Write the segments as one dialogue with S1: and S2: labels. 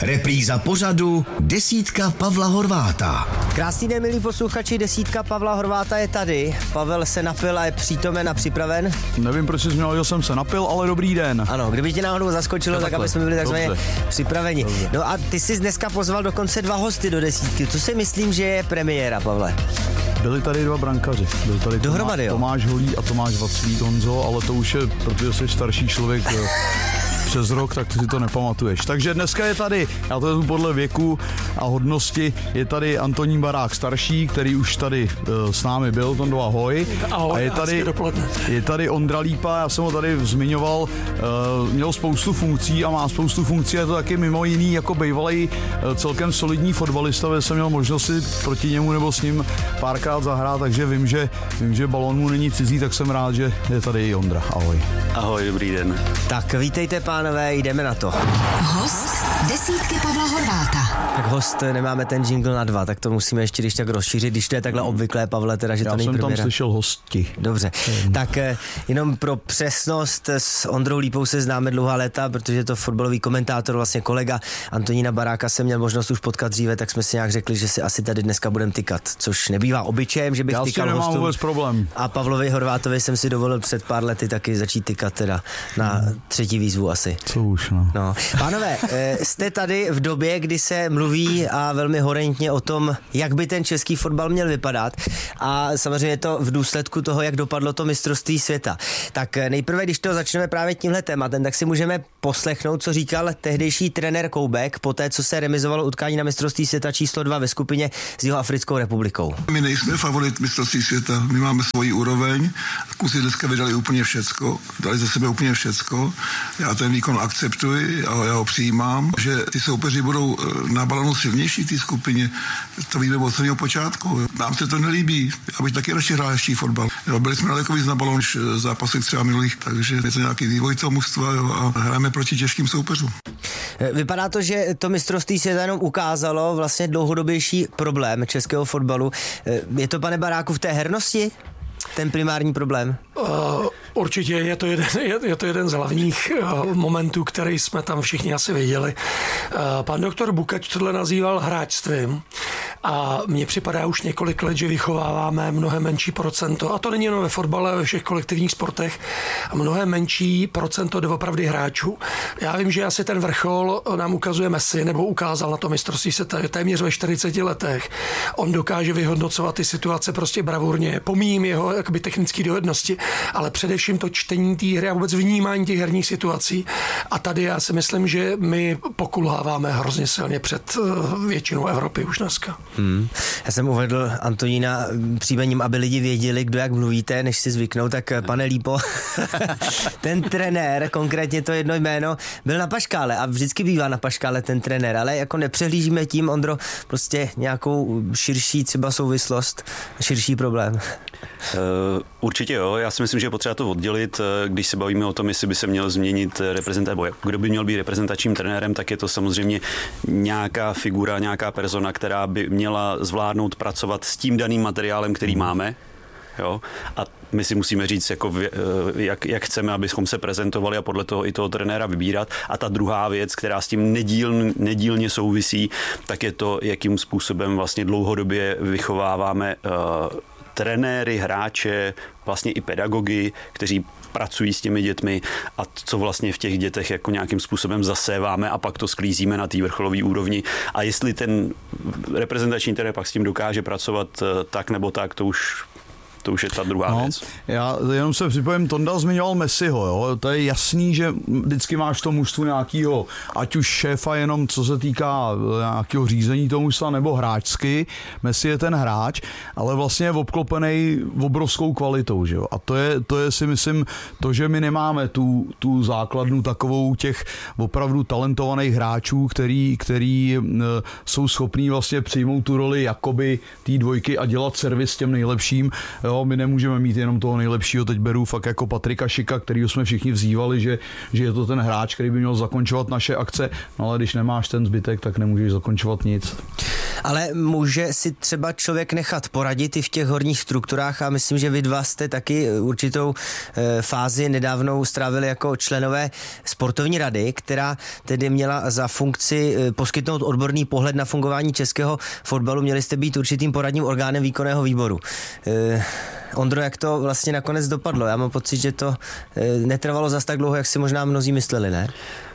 S1: Repríza pořadu Desítka Pavla Horváta.
S2: Krásný den, milí posluchači, Desítka Pavla Horváta je tady. Pavel se napil a je přítomen a připraven.
S3: Nevím, proč jsi měl, že jsem se napil, ale dobrý den.
S2: Ano, kdyby tě náhodou zaskočilo, tak aby jsme byli takzvaně připraveni. Dobře. No a ty jsi dneska pozval dokonce 2 hosty do desítky. To si myslím, že je premiéra, Pavle.
S3: Byli tady 2 brankaři. Byl tady
S2: dohromady,
S3: Tomáš Holý a Tomáš Vaclík, Honzo, ale to už je, protože jsi starší člověk přes rok, tak ty si to nepamatuješ. Takže dneska je tady, já to je podle věku a hodnosti, je tady Antonín Barák starší, který už tady s námi byl, Tondo, ahoj.
S4: Ahoj,
S3: a je tady Ondra Lípa, já jsem ho tady zmiňoval, měl spoustu funkcí a má spoustu funkcí, je to taky mimo jiný jako bývalý celkem solidní fotbalista, kde jsem měl možnost si proti němu nebo s ním párkrát zahrát, takže vím, že balón mu není cizí, tak jsem rád, že je tady i Ondra. Ahoj.
S5: Ahoj, dobrý den.
S2: Tak vítejte, pánové, jdeme na to.
S6: Host Desítky Pavla Horváta.
S2: Tak host, nemáme ten jingle na 2, tak to musíme ještě když tak rozšířit, když to je takhle obvyklé, Pavle, teda, že to není premiéra.
S3: Já jsem tam slyšel hosti.
S2: Dobře, tak jenom pro přesnost, s Ondrou Lípou se známe dlouhá léta, protože je to fotbalový komentátor, vlastně kolega Antonína Baráka jsem měl možnost už potkat dříve, tak jsme si nějak řekli, že si asi tady dneska budeme tykat, což nebývá obyčejem, že bych tykal hostům. Já s tím nemám vůbec
S3: problém.
S2: A Pavlovi Horvátovi jsem si dovolil před pár lety taky začít tykat teda na 3. výzvu asi.
S3: Co už, no.
S2: Pánové, jste tady v době, kdy se mluví a velmi horentně o tom, jak by ten český fotbal měl vypadat, a samozřejmě je to v důsledku toho, jak dopadlo to mistrovství světa. Tak nejprve, když to začneme právě tímhle tématem, tak si můžeme poslechnout, co říkal tehdejší trenér Koubek po té, co se remizovalo utkání na mistrovství světa číslo 2 ve skupině s Jihoafrickou republikou.
S7: My nejsme favorit mistrovství světa, my máme svoji úroveň, Kusy dneska vydali úplně všecko, dali za sebe úplně všecko, já ten výkon akceptuji a já ho přijímám, že ty soupeři budou na balonu silnější v té skupině, to víme od samého počátku. Nám se to nelíbí, já bych taky radši hrál ještě fotbal. Byli jsme daleko víc na balonu než zápasech třeba minulých, takže je to nějaký vývoj toho mužstva a hrajeme proti těžkým soupeřům.
S2: Vypadá to, že to mistrovství světa jenom ukázalo vlastně dlouhodobější problém českého fotbalu. Je to, pane Baráku, v té hernosti ten primární problém?
S4: Určitě je to jeden z hlavních momentů, který jsme tam všichni asi viděli. Pan doktor Bukač tohle nazýval hráčstvím a mně připadá už několik let, že vychováváme mnohem menší procento, a to není jenom ve fotbale, ale ve všech kolektivních sportech, a mnohem menší procento doopravdy hráčů. Já vím, že asi ten vrchol nám ukazuje Messi, nebo ukázal na to mistrovství světa téměř ve 40 letech. On dokáže vyhodnocovat ty situace prostě bravurně, pomíjím jeho jakoby technické dovednosti, ale především to čtení té hry a vůbec vnímání těch herních situací. A tady já si myslím, že my pokulháváme hrozně silně před většinou Evropy už dneska.
S2: Já jsem uvedl Antonína příjmením, aby lidi věděli, kdo jak mluvíte, než si zvyknou, tak pane Lípo, ten trenér, konkrétně to jedno jméno, byl na paškále a vždycky bývá na paškále ten trenér, ale jako nepřehlížíme tím, Ondro, prostě nějakou širší třeba souvislost, širší problém.
S5: Určitě jo, já si myslím, že je potřeba to oddělit, když se bavíme o tom, jestli by se měl změnit reprezentant, nebo kdo by měl být reprezentačním trenérem, tak je to samozřejmě nějaká figura, nějaká persona, která by měla zvládnout pracovat s tím daným materiálem, který máme. Jo? A my si musíme říct, jako jak chceme, abychom se prezentovali, a podle toho i toho trenéra vybírat. A ta druhá věc, která s tím nedílně souvisí, tak je to, jakým způsobem vlastně dlouhodobě vychováváme trenéry, hráče, vlastně i pedagogy, kteří pracují s těmi dětmi, a co vlastně v těch dětech jako nějakým způsobem zaséváme a pak to sklízíme na té vrcholové úrovni. A jestli ten reprezentační trenér pak s tím dokáže pracovat tak nebo tak, to už je ta druhá věc. Já
S3: jenom se připojím, Tonda zmiňoval Messiho, jo? To je jasný, že vždycky máš to mužstvu nějakýho, ať už šéfa jenom co se týká nějakého řízení toho mužstva, nebo hráčsky. Messi je ten hráč, ale vlastně je obklopený obrovskou kvalitou, že jo? A to je si myslím to, že my nemáme tu základnu takovou těch opravdu talentovaných hráčů, který jsou schopní vlastně přijmout tu roli jakoby té dvojky a dělat servis těm nejlepším. Jo, my nemůžeme mít jenom toho nejlepšího, teď beru fakt jako Patrika Šika, kterýho jsme všichni vzývali, že je to ten hráč, který by měl zakončovat naše akce, no ale když nemáš ten zbytek, tak nemůžeš zakončovat nic.
S2: Ale může si třeba člověk nechat poradit i v těch horních strukturách a myslím, že vy dva jste taky určitou fázi nedávnou strávili jako členové sportovní rady, která tedy měla za funkci poskytnout odborný pohled na fungování českého fotbalu. Měli jste být určitým poradním orgánem výkonného výboru. Ondro, jak to vlastně nakonec dopadlo? Já mám pocit, že to netrvalo zas tak dlouho, jak si možná mnozí mysleli, ne?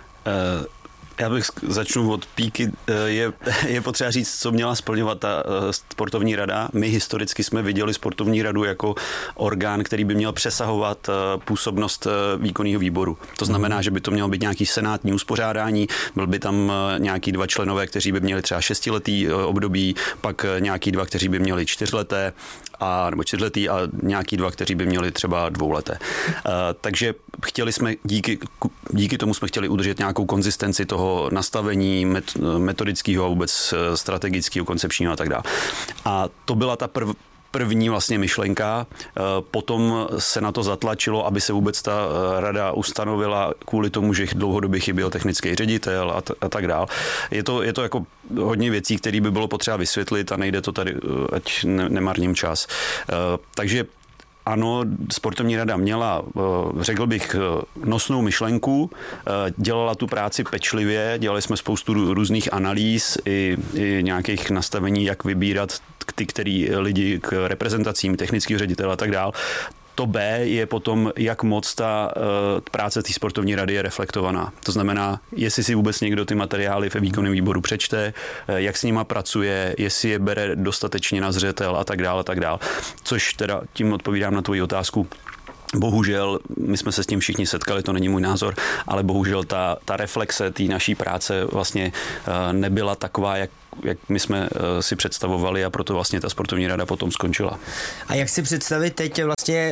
S5: Já bych začnu od píky. Je potřeba říct, co měla splňovat ta sportovní rada. My historicky jsme viděli sportovní radu jako orgán, který by měl přesahovat působnost výkonného výboru. To znamená, že by to mělo být nějaký senátní uspořádání, byl by tam nějaký 2 členové, kteří by měli třeba 6letý období, pak nějaký 2, kteří by měli 4leté, nebo 4letý a nějaký 2, kteří by měli třeba 2leté. Takže chtěli jsme, díky tomu jsme chtěli udržet nějakou konzistenci toho nastavení metodického a vůbec strategického, koncepčního a tak dále. A to byla ta první vlastně myšlenka, potom se na to zatlačilo, aby se vůbec ta rada ustanovila kvůli tomu, že dlouhodobě chyběl technický ředitel a tak dál. Je to jako hodně věcí, které by bylo potřeba vysvětlit a nejde to tady, ať nemarním čas. Takže ano, sportovní rada měla, řekl bych, nosnou myšlenku, dělala tu práci pečlivě, dělali jsme spoustu různých analýz i nějakých nastavení, jak vybírat ty, který lidi k reprezentacím, technického ředitele a tak dál. To B je potom, jak moc ta práce té sportovní rady je reflektovaná. To znamená, jestli si vůbec někdo ty materiály ve výkonném výboru přečte, jak s nima pracuje, jestli je bere dostatečně na zřetel a tak dále, což teda tím odpovídám na tvoji otázku. Bohužel, my jsme se s tím všichni setkali, to není můj názor, ale bohužel ta reflexe té naší práce vlastně nebyla taková, jak my jsme si představovali a proto vlastně ta sportovní rada potom skončila.
S2: A jak si představit teď vlastně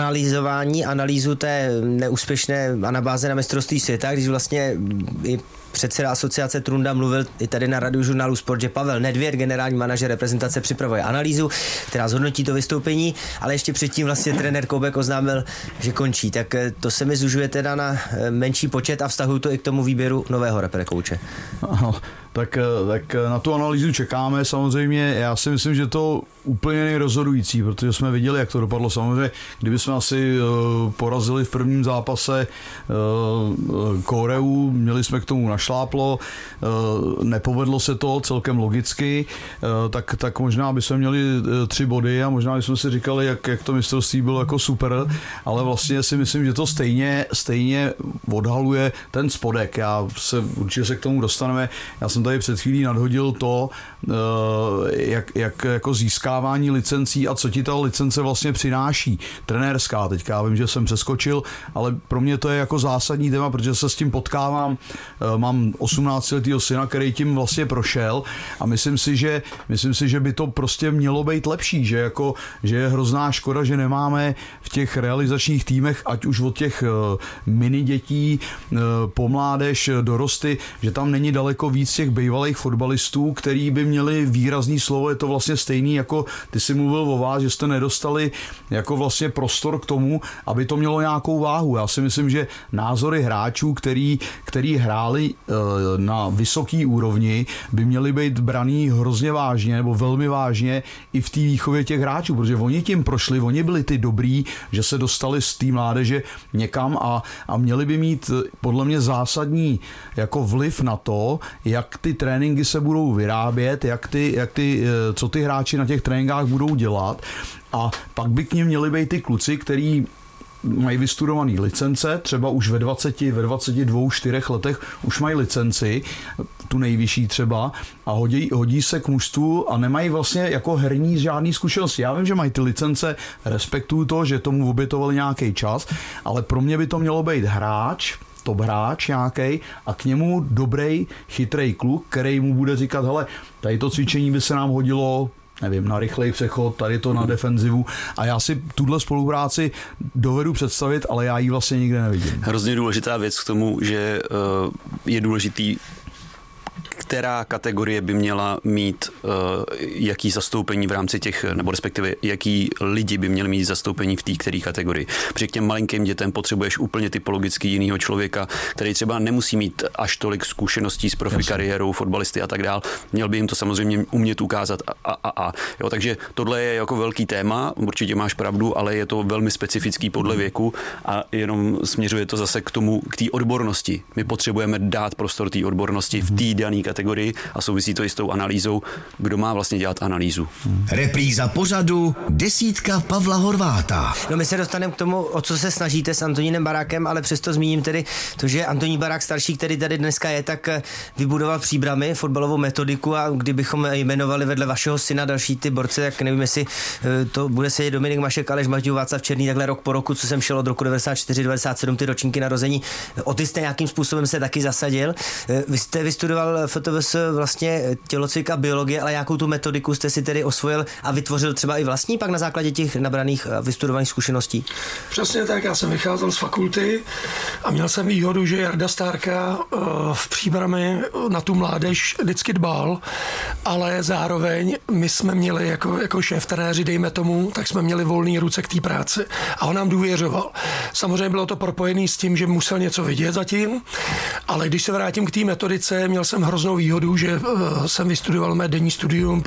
S2: analýzu té neúspěšné anabáze na mistrovství světa, když vlastně i předseda asociace Trunda mluvil i tady na radiožurnálu Sport, že Pavel Nedvěd, generální manažer reprezentace, připravuje analýzu, která zhodnotí to vystoupení, ale ještě předtím vlastně trenér Koubek oznámil, že končí. Tak to se mi zužuje teda na menší počet a vztahuju to i k tomu výběru nového reprezentace.
S3: Ano, tak na tu analýzu čekáme samozřejmě. Já si myslím, že to úplně nejrozhodující, protože jsme viděli, jak to dopadlo. Samozřejmě, kdyby jsme asi porazili v prvním zápase Koreu, měli jsme k tomu našláplo, nepovedlo se to celkem logicky, tak možná bychom měli 3 body a možná bychom si říkali, jak to mistrovství bylo jako super, ale vlastně si myslím, že to stejně odhaluje ten spodek. Určitě se k tomu dostaneme. Já jsem tady před chvílí nadhodil to, jak jako získávání licencí a co ti ta licence vlastně přináší. Trenérská, teďka já vím, že jsem přeskočil, ale pro mě to je jako zásadní téma, protože se s tím potkávám. Mám 18letýho syna, který tím vlastně prošel a myslím si, že by to prostě mělo být lepší, že je hrozná škoda, že nemáme v těch realizačních týmech, ať už od těch mini dětí po mládež, dorosty, že tam není daleko víc těch bývalých fotbalistů, který by měli výrazný slovo. Je to vlastně stejný, jako ty jsi mluvil o vás, že jste nedostali jako vlastně prostor k tomu, aby to mělo nějakou váhu. Já si myslím, že názory hráčů, který hráli na vysoký úrovni, by měly být braný hrozně vážně nebo velmi vážně i v té výchově těch hráčů, protože oni tím prošli, oni byli ty dobrý, že se dostali z té mládeže někam a měli by mít podle mě zásadní jako vliv na to, jak ty tréninky se budou vyrábět, co ty hráči na těch tréninkách budou dělat a pak by k nim měli být ty kluci, který mají vystudovaný licence, třeba už ve 22, 4 letech už mají licenci, tu nejvyšší třeba, a hodí se k mužstvu a nemají vlastně jako herní žádný zkušenosti. Já vím, že mají ty licence, respektuju to, že tomu obětovali nějaký čas, ale pro mě by to mělo být top hráč nějaký a k němu dobrý, chytrej kluk, který mu bude říkat, hele, tady to cvičení by se nám hodilo, nevím, na rychlej přechod, tady to na defenzivu a já si tuhle spolupráci dovedu představit, ale já ji vlastně nikde nevidím.
S5: Hrozně důležitá věc k tomu, že je důležitý, která kategorie by měla mít jaký zastoupení v rámci těch, nebo respektive jaký lidi by měli mít zastoupení v té které kategorii. Protože k těm malinkým dětem potřebuješ úplně typologicky jinýho člověka, který třeba nemusí mít až tolik zkušeností s profi kariérou, fotbalisty a tak dál. Měl by jim to samozřejmě umět ukázat Jo, takže tohle je jako velký téma, určitě máš pravdu, ale je to velmi specifický podle věku a jenom směřuje to zase k té odbornosti. My potřebujeme dát prostor té odbornosti v té dané kategorii a souvisí to i s tou analýzou, kdo má vlastně dělat analýzu.
S1: Repríza pořadu Desítka Pavla Horváta.
S2: No my se dostaneme k tomu, o co se snažíte s Antonínem Barákem, ale přesto zmíním tedy to, že Antonín Barák starší, který tady dneska je, tak vybudoval Příbrami, fotbalovou metodiku a kdybychom jmenovali vedle vašeho syna další ty borce, tak nevím, jestli to bude sedět Dominik Mašek, Aleš Maťů, Václav Černý, takhle rok po roku, co jsem šel od roku 94, 97, ty ročníky narození. O ty jste nějakým způsobem se taky zasadil. Vy jste vystudoval FTVS vlastně tělocvik a biologie, ale jakou tu metodiku jste si tedy osvojil a vytvořil třeba i vlastní pak na základě těch nabraných a vystudovaných zkušeností?
S4: Přesně tak, já jsem vycházel z fakulty a měl jsem výhodu, že Jarda Stárka v Příbrami na tu mládež vždycky dbal, ale zároveň my jsme měli jako šéf trenéři, dejme tomu, tak jsme měli volný ruce k té práci a on nám důvěřoval. Samozřejmě bylo to propojené s tím, že musel něco vidět zatím, ale když se vrátím k té metodice, měl jsem hroznou výhodu, že jsem vystudoval mé denní studium,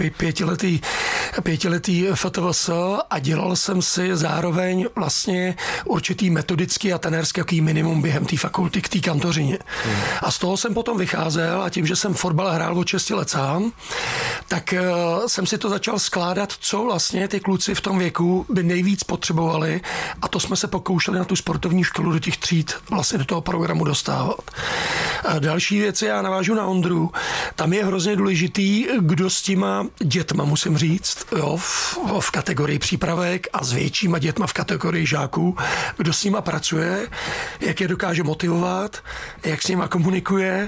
S4: pětiletý FTVS a dělal jsem si zároveň vlastně určitý metodický a trenérský minimum během té fakulty k té kantořině. A z toho jsem potom vycházel a tím, že jsem fotbal hrál od 6 let sám, tak jsem si to začal skládat, co vlastně ty kluci v tom věku by nejvíc potřebovali a to jsme se pokoušeli na tu sportovní školu do těch tříd vlastně do toho programu dostávat. A další věci, já navážu na Ondru, tam je hrozně důležitý, kdo s těma dětma, musím říct, jo, v kategorii přípravek a s většíma dětma v kategorii žáků, kdo s nima pracuje, jak je dokáže motivovat, jak s nima komunikuje,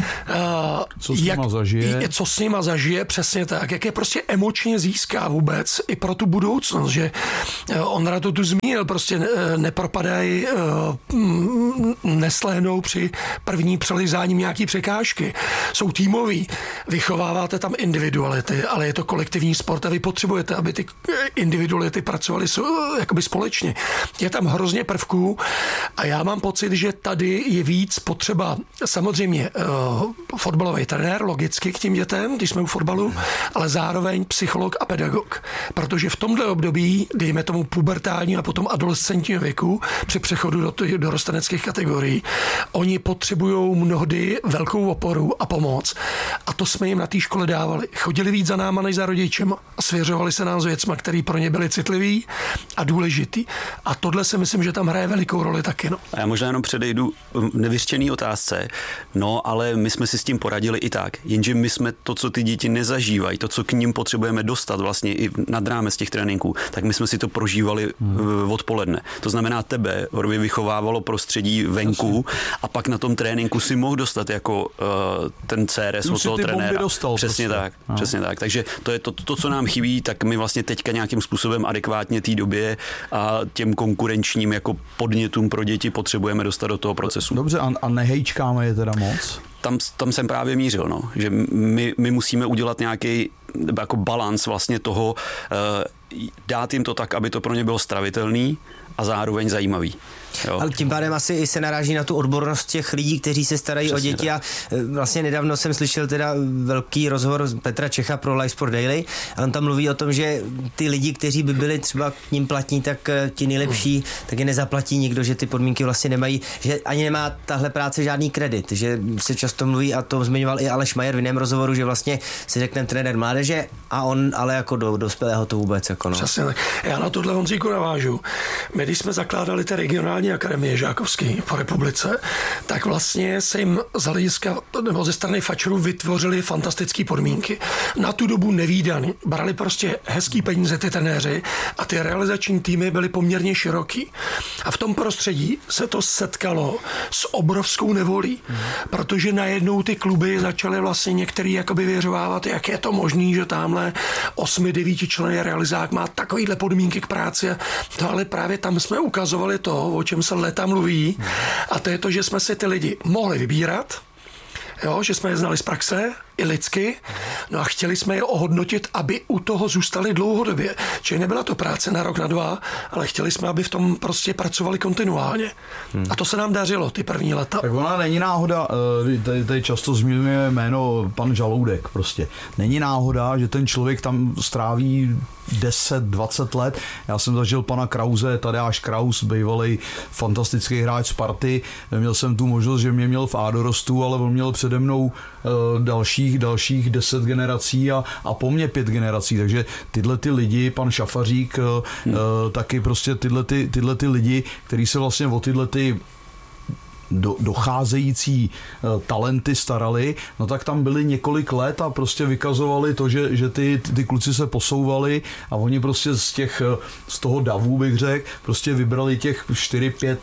S4: co s nima zažije, přesně tak, jak je prostě emočně získá vůbec i pro tu budoucnost, že Ondra to tu zmínil, prostě nepropadají, neslehnou při první přelizáním nějaký překážky. Jsou týmoví, vychováváte tam individuality, ale je to kolektivní sport a vy potřebujete, aby ty individuality pracovaly jakoby společně. Je tam hrozně prvků a já mám pocit, že tady je víc potřeba samozřejmě fotbalový trenér, logicky k těm dětem, když jsme u fotbalu, ale zároveň psycholog a pedagog. Protože v tomhle období, dejme tomu pubertální a potom adolescentního věku, při přechodu do dorosteneckých kategorií, oni potřebují mnohdy velkou oporu a pomoc. A to jsme jim na té škole dávali. Chodili víc za náma než za rodičema a svěřovali se nám s věcma, které pro ně byly citlivý a důležitý. A tohle si myslím, že tam hraje velikou roli taky. No.
S5: A já možná jenom předejdu nevyřčený otázce, no ale my jsme si s tím poradili i tak, jenže my jsme to, co ty děti nezažívají, to, co k ním potřebujeme dostat vlastně i nad rámec těch tréninků, tak my jsme si to prožívali odpoledne. To znamená, tebe vychovávalo prostředí venku a pak na tom tréninku si mohl dostat jako ten CRS od toho trenéra. Přesně tak, přesně tak. Takže to je to, co nám chybí, tak my vlastně teďka nějakým způsobem adekvátně té době a těm konkurenčním jako podnětům pro děti potřebujeme dostat do toho procesu.
S3: Dobře, a nehejčkáme je teda moc?
S5: Tam jsem právě mířil, no, že my musíme udělat nějaký jako balans vlastně toho, dát jim to tak, aby to pro ně bylo stravitelný a zároveň zajímavý. Jo.
S2: Ale tím pádem asi i se naráží na tu odbornost těch lidí, kteří se starají přesně o děti tak. A vlastně nedávno jsem slyšel teda velký rozhovor Petra Čecha pro Live Sport Daily a on tam mluví o tom, že ty lidi, kteří by byli třeba k ním platní, tak ti nejlepší, tak je nezaplatí nikdo, že ty podmínky vlastně nemají, že ani nemá tahle práce žádný kredit, že se často mluví a to zmiňoval i Aleš Majer v jiném rozhovoru, že vlastně si řekne trenér mládeže a on ale jako do dospělého to vůbec jako no.
S4: Přesně tak. Já na tohle Honzíku navážu. My když jsme zakládali ty regionální akademie žákovský po republice, tak vlastně se jim z hlediska nebo ze strany fačerů vytvořili fantastické podmínky. Na tu dobu nevídaný. Brali prostě hezký peníze ty trenéři a ty realizační týmy byly poměrně široký. A v tom prostředí se to setkalo s obrovskou nevolí, protože najednou ty kluby začaly vlastně některý jakoby věřovávat, jak je to možný, že tamhle 8-9 členný realizák má takovýhle podmínky k práci. No ale právě tam jsme ukazovali to, o čem se leta mluví, a to je to, že jsme si ty lidi mohli vybírat, jo, že jsme je znali z praxe i lidsky, no a chtěli jsme je ohodnotit, aby u toho zůstali dlouhodobě. Čili nebyla to práce na rok, na 2, ale chtěli jsme, aby v tom prostě pracovali kontinuálně. A to se nám dařilo ty první leta.
S3: Tak ona není náhoda, tady často zmiňuje jméno pan Žaloudek prostě. Není náhoda, že ten člověk tam stráví 10-20 let. Já jsem zažil pana Krause, Tadeáš Kraus, bývalý fantastický hráč Sparty. Měl jsem tu možnost, že mě měl v A dorostu, ale on měl přede mnou dalších 10 generací a po mně 5 generací. Takže tyhle ty lidi, pan Šafařík, taky prostě tyhle ty lidi, kteří se vlastně o tyhle ty docházející talenty starali, no tak tam byli několik let a prostě vykazovali to, že ty kluci se posouvali a oni prostě z toho davu, bych řekl, prostě vybrali těch 4-5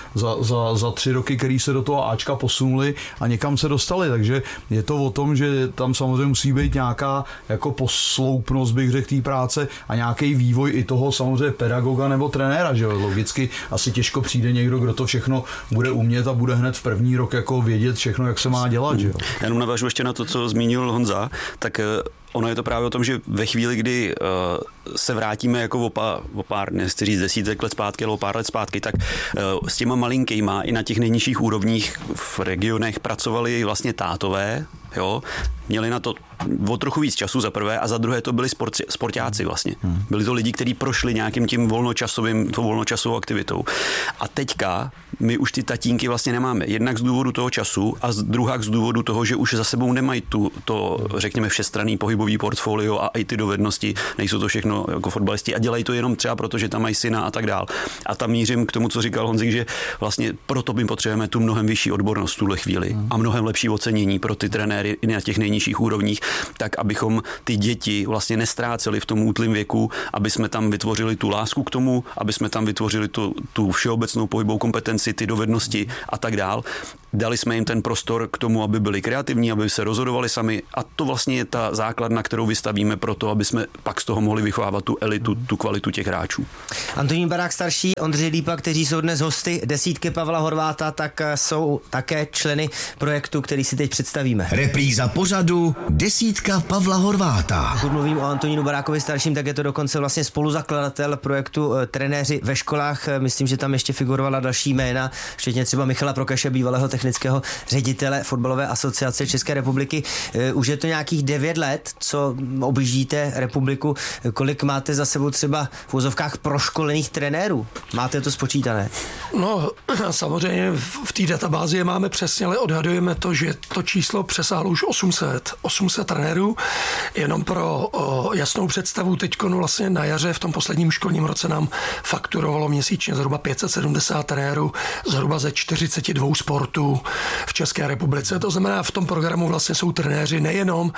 S3: za 3 roky, který se do toho Ačka posunuli a někam se dostali, takže je to o tom, že tam samozřejmě musí být nějaká jako posloupnost, bych řekl, té práce a nějaký vývoj i toho samozřejmě pedagoga nebo trenéra, že jo, logicky asi těžko přijde někdo, kdo to všechno bude umět a bude hned v první rok jako vědět všechno, jak se má dělat, že jo.
S5: Já jenom navážu ještě na to, co zmínil Honza, tak ono je to právě o tom, že ve chvíli, kdy se vrátíme jako o pár, nechci říct desítek let zpátky, ale o pár let zpátky, tak s těma malinkejma i na těch nejnižších úrovních v regionech pracovali vlastně tátové, jo, měli na to o trochu víc času za prvé a za druhé to byli sportáci vlastně. Byli to lidi, kteří prošli nějakým tím volnočasovou aktivitou. A teďka my už ty tatínky vlastně nemáme. Jednak z důvodu toho času a druhá z důvodu toho, že už za sebou nemají to řekněme všestranný pohybový portfolio a i ty dovednosti, nejsou to všechno jako fotbalisti a dělají to jenom třeba proto, že tam mají syna a tak dál. A tam mířím k tomu, co říkal Honzik, že vlastně proto my potřebujeme tu mnohem vyšší odbornost v tuhle chvíli a mnohem lepší ocenění pro ty trenéry i na těch nejnižších úrovních, tak abychom ty děti vlastně nestráceli v tom útlém věku, aby jsme tam vytvořili tu lásku k tomu, aby jsme tam vytvořili tu všeobecnou pohybovou kompetenci, ty dovednosti a tak dál. Dali jsme jim ten prostor k tomu, aby byli kreativní, aby se rozhodovali sami a to vlastně je ta základna, kterou vystavíme pro to, aby jsme pak z toho mohli vychovávat tu elitu, tu kvalitu těch hráčů.
S2: Antonín Barák starší, Ondřej Lípa, kteří jsou dnes hosty desítky Pavla Horváta, tak jsou také členy projektu, který si teď představíme.
S1: Repríza pořadu Desítka Pavla Horváta.
S2: Pokud mluvím o Antonínu Barákovi starším, tak je to dokonce vlastně spoluzakladatel projektu Trenéři ve školách. Myslím, že tam ještě figurovala další jména, včetně třeba Michala Prokaše, bývalého technického ředitele Fotbalové asociace České republiky. Už je to nějakých 9 let, co objíždíte republiku. Kolik máte za sebou třeba v úzovkách proškolených trenérů? Máte to spočítané?
S4: No, samozřejmě v té databázi je máme přesně, ale odhadujeme to, že to číslo přesáhlo už 800 trenérů. Jenom pro jasnou představu, teďko vlastně na jaře v tom posledním školním roce nám fakturovalo měsíčně zhruba 570 trenérů, zhruba ze 42 sportů v České republice. To znamená, v tom programu vlastně jsou trenéři nejenom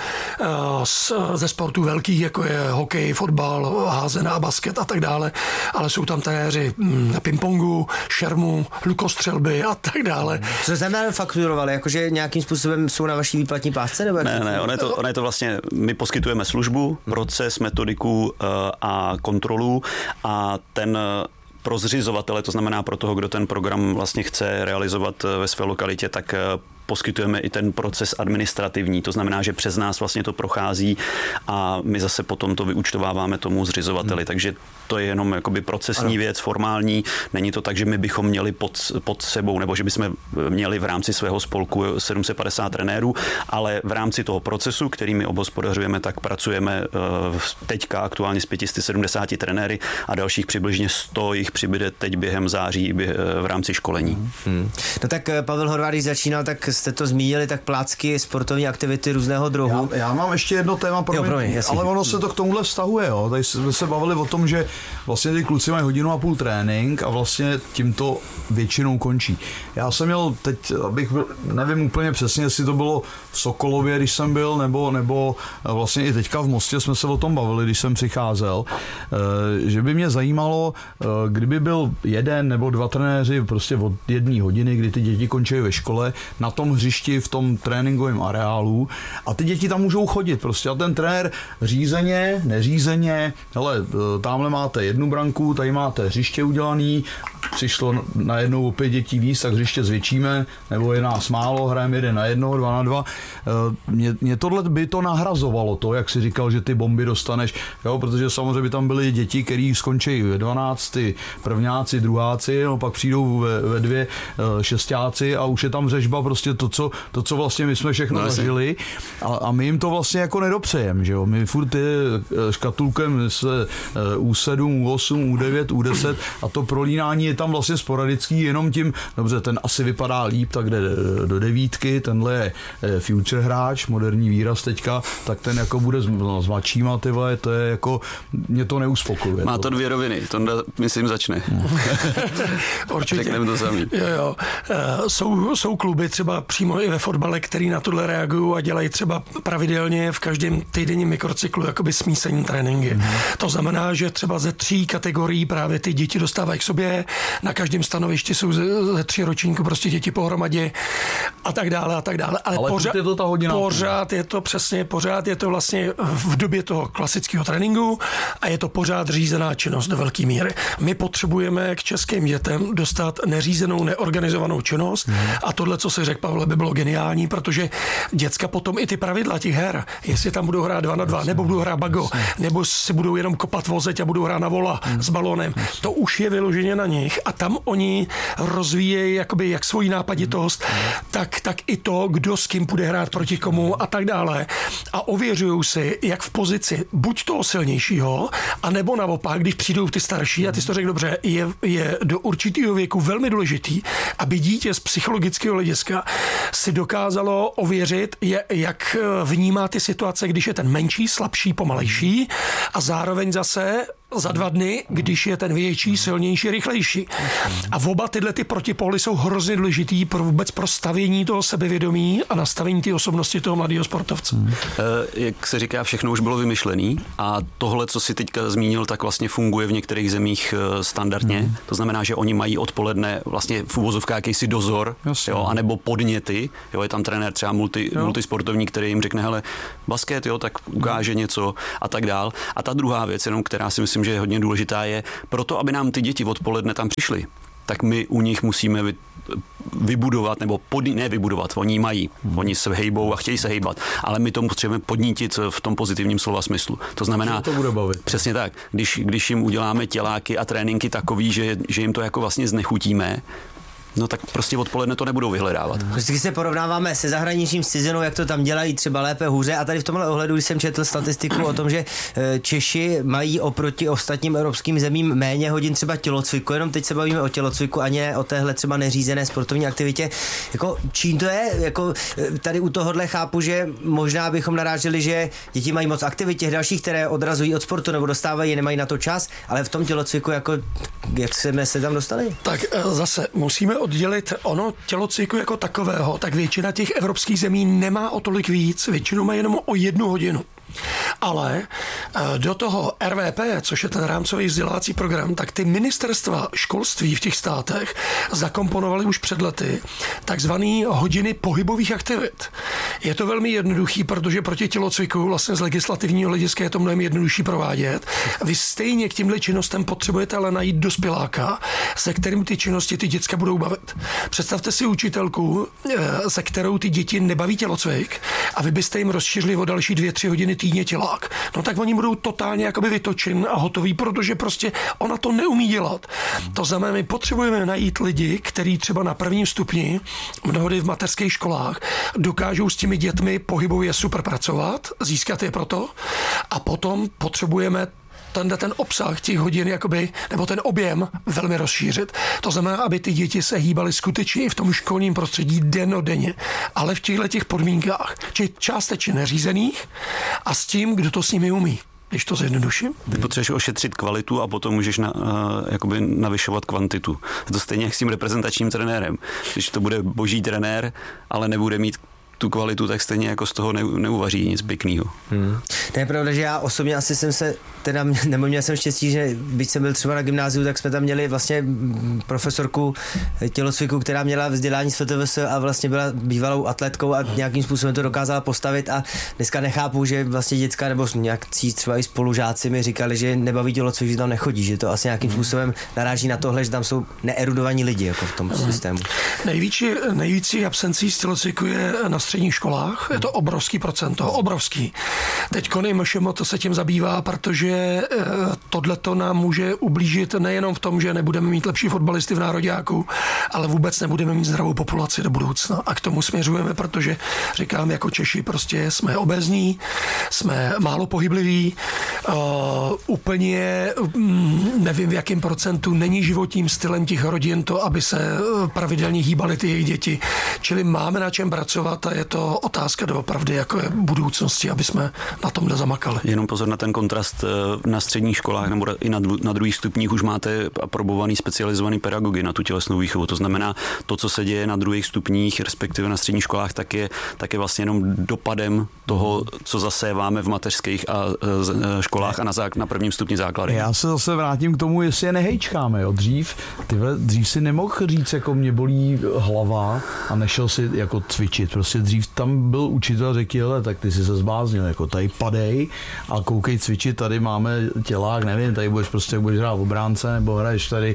S4: ze sportů velkých, jako je hokej, fotbal, házená, basket a tak dále, ale jsou tam trenéři na pingpongu, šermu, lukostřelby a tak dále.
S2: Co znamená fakturovali? Jakože nějakým způsobem jsou na vaší výplatní pásce? Nebo
S5: ne, ono je to vlastně, my poskytujeme službu, proces, metodiku a kontrolu a ten pro zřizovatele, to znamená pro toho, kdo ten program vlastně chce realizovat ve své lokalitě, tak poskytujeme i ten proces administrativní, to znamená, že přes nás vlastně to prochází a my zase potom to vyúčtováváme tomu zřizovateli, takže to je jenom jakoby procesní věc, formální, není to tak, že my bychom měli pod sebou, nebo že bychom měli v rámci svého spolku 750 trenérů, ale v rámci toho procesu, který my obhospodařujeme, tak pracujeme teďka aktuálně s 570 trenéry a dalších přibližně 100 jich přibyde teď během září v rámci školení.
S2: No tak Pavel Horváth, když začínal, tak jste to zmínili, tak plácky, sportovní aktivity různého druhu.
S3: Já mám ještě jedno téma, ale ono se to k tomuhle vztahuje. Jo. Tady jsme se bavili o tom, že vlastně ty kluci mají 1,5 hodiny trénink a vlastně tímto většinou končí. Já jsem měl teď, nevím úplně přesně, jestli to bylo v Sokolově, když jsem byl, nebo vlastně i teďka v Mostě jsme se o tom bavili, když jsem přicházel, že by mě zajímalo, kdyby byl 1 nebo 2 trenéři prostě od 1 hodiny, kdy ty děti končí ve škole, na tom hřišti, v tom tréninkovém areálu a ty děti tam můžou chodit prostě a ten trenér řízeně, neřízeně, hele, tamhle máte 1 branku, tady máte hřiště udělaný, přišlo najednou o 5 dětí víc, tak hřiště zvětšíme, nebo je nás málo, hrajeme 1-1, 2-2. Mě tohle by to nahrazovalo, to, jak si říkal, že ty bomby dostaneš, jo, protože samozřejmě by tam byly děti, které skončí ve 12, prvňáci, druháci, no, pak přijdou ve 2 šestáci a už je tam řežba, prostě to, co vlastně my jsme všechno zažili a my jim to vlastně jako nedopřejeme, že jo, my furt škatulkem se U7, U8, U9, U10 a to prolínání je tam vlastně sporadický, jenom tím, dobře, ten asi vypadá líp, tak jde do 9, tenhle je future hráč, moderní výraz teďka, tak ten jako bude s mladšíma, ty vole, to je jako, mě to neuspokojuje.
S5: Má to 2 roviny, to myslím začne.
S4: Určitě.
S5: Řekneme to samý.
S4: Jo. Jsou kluby třeba přímo i ve fotbale, který na tohle reagují a dělají třeba pravidelně v každém týdenním mikrocyklu jakoby smísení tréninky. To znamená, že třeba ze 3 kategorií právě ty děti dostávají k sobě, na každém stanovišti jsou ze 3 ročníků prostě děti pohromadě a tak dále a tak dále. Ale pořád
S3: je to ta hodina.
S4: Pořád je to vlastně v době toho klasického tréninku a je to pořád řízená činnost do velké míry. My potřebujeme k českým dětem dostat neřízenou, neorganizovanou činnost a tohle, co si řekl, Pavle, by bylo geniální, protože děcka potom i ty pravidla těch her, jestli tam budou hrát 2-2, nebo budou hrát bago, nebo si budou jenom kopat vozeť a budou hrát na vola s balónem, to už je vyloženě na nich a tam oni rozvíjejí jakoby jak svoji nápaditost, tak i to, kdo s kým bude hrát proti komu a tak dále. A ověřují si, jak v pozici buď toho silnějšího, anebo naopak, když přijdou ty starší, a ty jsi to řekl dobře, je do určitého věku velmi důležitý, aby dítě z psychologického hlediska si dokázalo ověřit, jak vnímá ty situace, když je ten menší, slabší, pomalejší a zároveň zase za 2 dny, když je ten větší, silnější, rychlejší. A oba tyhle ty protipóly jsou hrozně důležitý vůbec pro stavění toho sebevědomí a nastavení té osobnosti toho mladého sportovce.
S5: Jak se říká, všechno už bylo vymyšlený a tohle, co si teďka zmínil, tak vlastně funguje v některých zemích standardně. To znamená, že oni mají odpoledne vlastně v uvozovkách jakýsi dozor, jo, anebo podněty. Jo, je tam trenér třeba multisportovní, který jim řekne, hele, basket, jo, tak ukáže něco a tak dál. A ta druhá věc, jenom která si myslím, že je hodně důležitá, je proto, aby nám ty děti odpoledne tam přišly, tak my u nich musíme vybudovat, nebo vybudovat, oni mají, oni se hejbou a chtějí se hejbat, ale my tomu potřebujeme podnítit v tom pozitivním slova smyslu. To znamená,
S3: to bude bavit.
S5: Přesně tak, když jim uděláme těláky a tréninky takový, že jim to jako vlastně znechutíme, no tak prostě odpoledne to nebudou vyhledávat.
S2: Vždycky se porovnáváme se zahraničím, s cizinou, jak to tam dělají, třeba lépe, hůře. A tady v tomhle ohledu, když jsem četl statistiku o tom, že Češi mají oproti ostatním evropským zemím méně hodin třeba tělocviku, jenom teď se bavíme o tělocviku a ne o téhle třeba neřízené sportovní aktivitě. Jako, čím to je? Jako, tady u tohohle chápu, že možná bychom naráželi, že děti mají moc aktivit těch dalších, které odrazují od sportu nebo dostávají, nemají na to čas, ale v tom tělocviku, jako, jak jsme se tam dostali?
S4: Tak zase musíme oddělit ono tělocviku jako takového, tak většina těch evropských zemí nemá o tolik víc, většinou má jenom o 1 hodinu. Ale do toho RVP, což je ten rámcový vzdělávací program, tak ty ministerstva školství v těch státech zakomponovaly už před lety takzvaný hodiny pohybových aktivit. Je to velmi jednoduchý, protože proti tělocviku vlastně z legislativního hlediska je to mnohem jednodušší provádět. Vy stejně k těmhle činnostem potřebujete ale najít dospěláka, se kterým ty činnosti ty děcka budou bavit. Představte si učitelku, se kterou ty děti nebaví tělocvik a vy byste jim rozšířili o další 2-3 hodiny týdně tělák. No tak oni budou totálně jakoby vytočen a hotový, protože prostě ona to neumí dělat. To znamená, my potřebujeme najít lidi, kteří třeba na 1. stupni, mnohdy v mateřských školách, dokážou s těmi dětmi pohybově super pracovat, získat je proto a potom potřebujeme ten obsah těch hodin, jakoby, nebo ten objem velmi rozšířit. To znamená, aby ty děti se hýbaly skutečně i v tom školním prostředí dennodenně, ale v těchto podmínkách, či částečně neřízených a s tím, kdo to s nimi umí. Když to zjednoduším.
S5: Ty potřebuješ ošetřit kvalitu a potom můžeš jakoby navyšovat kvantitu. To stejně jak s tím reprezentačním trenérem. Když to bude boží trenér, ale nebude mít tu kvalitu, tak stejně jako z toho neuvaří nic pěkného.
S2: To je pravda, že já osobně asi jsem se, teda neměl jsem štěstí, že byť jsem byl třeba na gymnáziu, tak jsme tam měli vlastně profesorku tělocviku, která měla vzdělání z FTVS a vlastně byla bývalou atletkou a nějakým způsobem to dokázala postavit a dneska nechápu, že vlastně děcka nebo nějakcí třeba i spolužáci mi říkali, že nebaví tělocvik, že tam nechodí, že to asi nějakým způsobem naráží na tohle, že tam jsou neerudovaní lidi jako v tom systému.
S4: Nejvíc absencí z tělocviku je na středních školách, je to obrovský procento, obrovský. Teď MŠMT to se tím zabývá, protože tohleto nám může ublížit nejenom v tom, že nebudeme mít lepší fotbalisty v nároďáku, ale vůbec nebudeme mít zdravou populaci do budoucna. A k tomu směřujeme, protože říkám, jako Češi prostě jsme obézní, jsme málo pohybliví, úplně nevím v jakém procentu není životním stylem těch rodin to, aby se pravidelně hýbaly ty jejich děti. Čili máme na čem pracovat a je to otázka doopravdy jako je budoucnosti, aby jsme na tom nezamakali.
S5: Jenom pozor na ten kontrast na středních školách nebo i na druhých stupních už máte aprobovaný specializovaný pedagogy na tu tělesnou výchovu. To znamená, to, co se děje na druhých stupních, respektive na středních školách, tak je vlastně jenom dopadem toho, co zaséváme v mateřských školách a na prvním stupni základu.
S3: Já se zase vrátím k tomu, jestli je nehejčkáme. Jo. Dřív si nemohl říct, jako mě bolí hlava a nešel si jako cvičit. Prostě dřív tam byl učitel a řekl, hele, tak ty si se zbláznil, jako tady padej a koukej cvičit, tady máme tělák, nevím, tady budeš hrát obránce, nebo hraješ tady,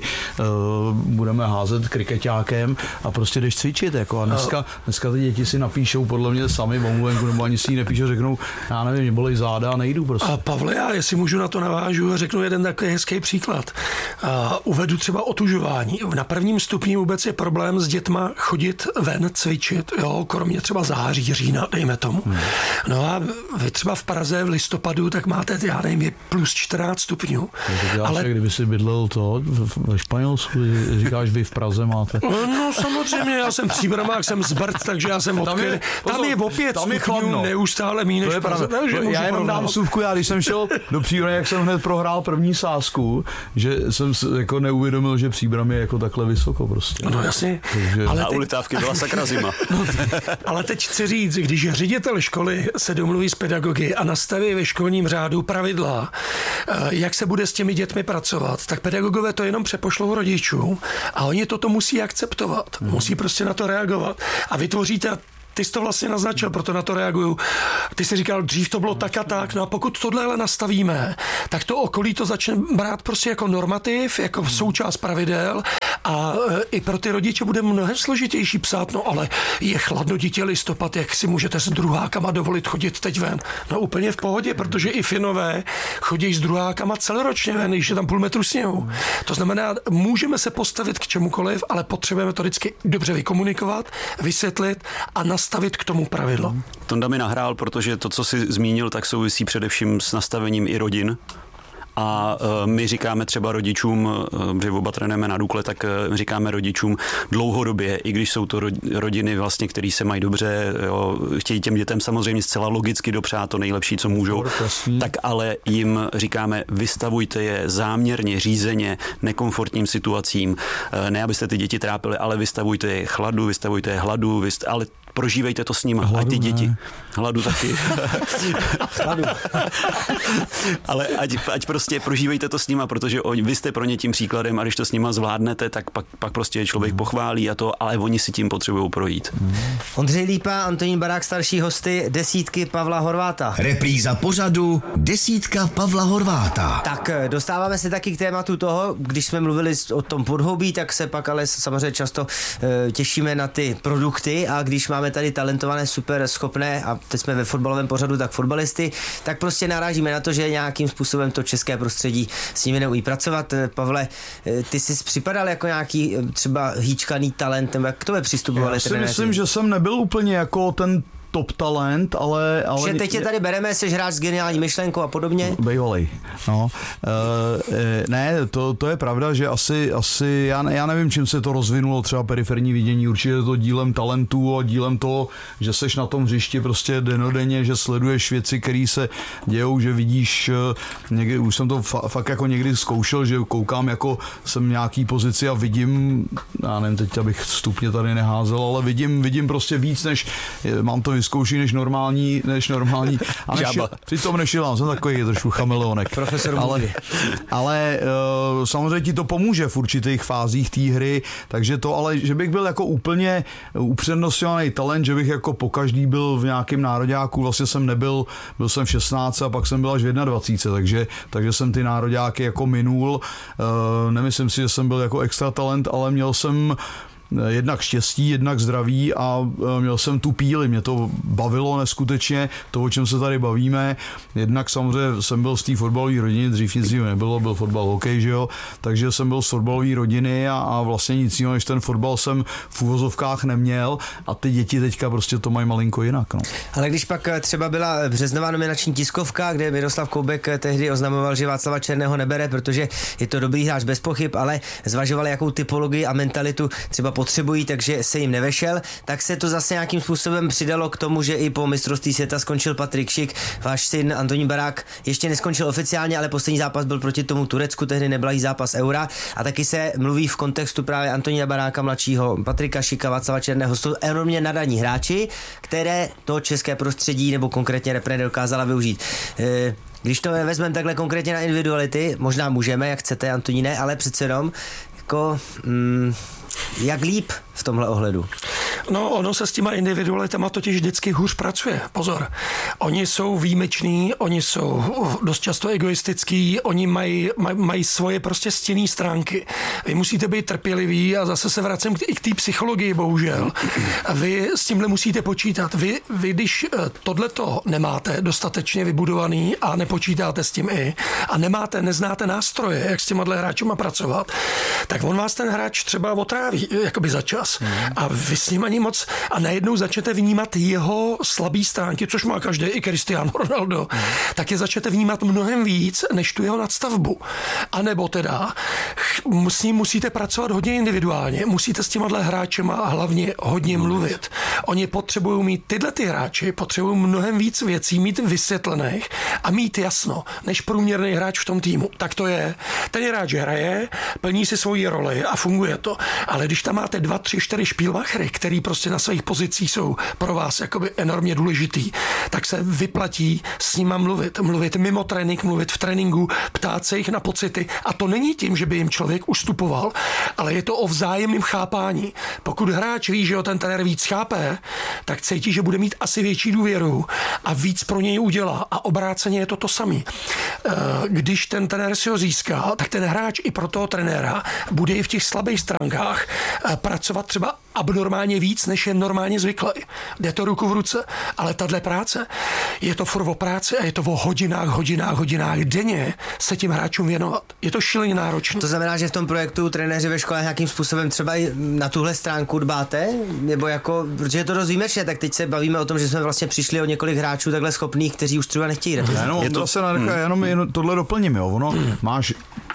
S3: budeme házet krikeťákem a prostě jdeš cvičit, jako a dneska ty děti si napíšou podle mě sami v omluvenku, nebo ani si ji nepíšou, řeknou, já nevím, mě bolí záda a nejdu prostě.
S4: A Pavle, já jestli můžu na to navážu a řeknu jeden takový hezký příklad. Uvedu třeba otužování. Na prvním stupni vůbec je problém s dětma chodit ven, cvičit, jo, kromě třeba září, října, dejme tomu. No a vy třeba v Praze v listopadu, tak máte, já nevím, je plus 14 stupňů.
S3: Ale kdyby si bydlel ve Španělsku, říkáš, vy v Praze máte.
S4: No samozřejmě, já jsem příbramák, jsem z Brd, takže já jsem odkryl. Tam je opět stupňů neustále míň než v Praze.
S3: Já jenom dám vsuvku, já když jsem šel do Příbramy, jak jsem hned prohrál první sázku, že jsem jako neuvědomil, že Příbram je jako takhle vysoko prostě.
S4: No jasně.
S5: Ale a u Litávky byla sakra zima.
S4: Ale teď chci říct, když ředitel školy se domluví s pedagogy a nastaví ve školním řádu pravidla, jak se bude s těmi dětmi pracovat, tak pedagogové to jenom přepošlou rodičům a oni toto musí akceptovat. Musí prostě na to reagovat. A vytvoříte. Ty jsi to vlastně naznačil, proto na to reaguju. Ty jsi říkal, dřív to bylo tak a tak, no a pokud tohle nastavíme, tak to okolí to začne brát prostě jako normativ, jako součást pravidel a i pro ty rodiče bude mnohem složitější psát, no ale je chladno, dítě, listopad, jak si můžete s druhákama dovolit chodit teď ven? No úplně v pohodě, protože i Finové chodí s druhákama celoročně ven, když je tam půl metru sněhu. To znamená, můžeme se postavit k čemukoliv, ale potřebujeme to vždycky dobře vykomunikovat, vysvětlit a nastavit k tomu pravidlo.
S5: Tonda mi nahrál, protože to, co jsi zmínil, tak souvisí především s nastavením i rodin. A my říkáme třeba rodičům, že oba trénujeme na Dukle, tak říkáme rodičům dlouhodobě, i když jsou to rodiny vlastně, které se mají dobře, jo, chtějí těm dětem samozřejmě zcela logicky dopřát to nejlepší, co můžou, tak ale jim říkáme, vystavujte je záměrně, řízeně, nekomfortním situacím, ne abyste ty děti trápili, ale vystavujte je chladu, vystavujte je hladu, ale prožívejte to s nima. A ty děti. Hladu taky.
S2: Hladu.
S5: Ale ať prostě prožívejte to s nima, protože vy jste pro ně tím příkladem a když to s nima zvládnete, tak pak prostě člověk pochválí a to, ale oni si tím potřebují projít.
S2: Ondřej Lípa, Antonín Barák, starší hosty desítky Pavla Horváta.
S1: Repríza pořadu desítka Pavla Horváta.
S2: Tak dostáváme se taky k tématu toho, když jsme mluvili o tom podhoubí, tak se pak ale samozřejmě často těšíme na ty produkty a když máme tady talentované, super schopné a teď jsme ve fotbalovém pořadu, tak fotbalisty, tak prostě narážíme na to, že nějakým způsobem to české prostředí s nimi neumí pracovat. Pavle, ty jsi připadal jako nějaký třeba hýčkaný talent, nebo jak k tobě přistupovali trenéři?
S3: Já si myslím, že jsem nebyl úplně jako ten top talent, ale
S2: že teď je tady bereme, jsi hráč s geniální myšlenkou a podobně?
S3: Bejvalej, no. Ne, to je pravda, že asi já nevím, čím se to rozvinulo, třeba periferní vidění, určitě je to dílem talentu a dílem toho, že seš na tom hřišti prostě denodenně, že sleduješ věci, které se dějou, že vidíš, někdy, už jsem to fakt jako někdy zkoušel, že koukám, jako jsem v nějaký pozici a vidím, já nevím teď, abych stupně tady neházel, ale vidím prostě víc, než mám to vyzkoušet než normální a přitom nešilám, jsem takový trošku chameleonek.
S2: Profesor
S3: ale samozřejmě ti to pomůže v určitých fázích té hry, takže to, ale že bych byl jako úplně upřednostňovaný talent, že bych jako pokaždý byl v nějakém nároďáku, vlastně jsem nebyl, byl jsem v 16 a pak jsem byl až v 21, takže jsem ty nároďáky jako minul. Nemyslím si, že jsem byl jako extra talent, ale měl jsem jednak štěstí, jednak zdraví a měl jsem tu píli, mě to bavilo neskutečně, to, o čem se tady bavíme, jednak samozřejmě jsem byl z té fotbalové rodiny, dřív nic jiného nebylo, byl fotbal, hokej, že jo, takže jsem byl z fotbalové rodiny a vlastně nic jiného, než ten fotbal jsem v uvozovkách neměl a ty děti teďka prostě to mají malinko jinak. No.
S2: Ale když pak třeba byla březnová nominační tiskovka, kde Miroslav Koubek tehdy oznamoval, že Václava Černého nebere, protože je to dobrý hráč bez pochyb, ale zvažovali, jakou typologii a mentalitu třeba potřebují, takže se jim nevešel, tak se to zase nějakým způsobem přidalo k tomu, že i po mistrovství světa skončil Patrik Šik, váš syn Antonín Barák ještě neskončil oficiálně, ale poslední zápas byl proti tomu Turecku, tehdy neblahý zápas Eura a taky se mluví v kontextu právě Antonína Baráka mladšího, Patrika Šika, Václava Černého, jsou enormně nadaní hráči, které to české prostředí nebo konkrétně repre dokázala využít. Když to vezmeme takhle konkrétně na individuality, možná můžeme, jak chcete, Antoníne, ale přece jenom jako jak líp v tomhle ohledu?
S4: No, ono se s těma individualitama totiž vždycky hůř pracuje. Pozor. Oni jsou výjimeční, oni jsou dost často egoistický, oni mají svoje prostě stinné stránky. Vy musíte být trpěliví a zase se vracím i k té psychologii, bohužel. Vy s tímhle musíte počítat. Vy když tohleto nemáte dostatečně vybudovaný a nepočítáte s tím a neznáte nástroje, jak s těma hráčima pracovat, tak on vás ten hráč třeba otráví, jakoby za čas. A vy s ním ani moc a najednou začnete vnímat jeho slabý stránky, což má každý, i Cristiano Ronaldo, tak je začnete vnímat mnohem víc, než tu jeho nadstavbu. A nebo teda s ním musíte pracovat hodně individuálně, musíte s těma hráčema hlavně hodně mluvit. Oni potřebují mít, tyhle ty hráči potřebují mnohem víc věcí mít vysvětlených a mít jasno, než průměrný hráč v tom týmu. Tak to je. Ten hráč hraje, plní si svoji roli a funguje to. Ale když tam máte 2, 3, 4 špílmachry, který prostě na svých pozicích jsou pro vás jakoby enormně důležitý, tak se vyplatí s nima mluvit mimo trénink, mluvit v tréninku, ptát se jich na pocity. A to není tím, že by jim člověk ustupoval, ale je to o vzájemném chápání. Pokud hráč ví, že ho ten trenér víc chápe, tak cítí, že bude mít asi větší důvěru a víc pro něj udělá. A obráceně je to samé. Když ten trenér si ho získá, tak ten hráč i pro toho trenéra bude i v těch slabých stránkách pracovat třeba abnormálně víc, než je normálně zvyklý. Jde to ruku v ruce, ale tahle práce, je to furt o práci a je to o hodinách denně se tím hráčům věnovat. Je to šíleně náročné.
S2: To znamená, že v tom projektu trenéři ve škole nějakým způsobem třeba i na tuhle stránku dbáte? Nebo jako, protože je to dost výjimečné, tak teď se bavíme o tom, že jsme vlastně přišli o několik hráčů takhle schopných, kteří už třeba nechtějí.
S3: Jenom tohle doplním, jo. Ono, máš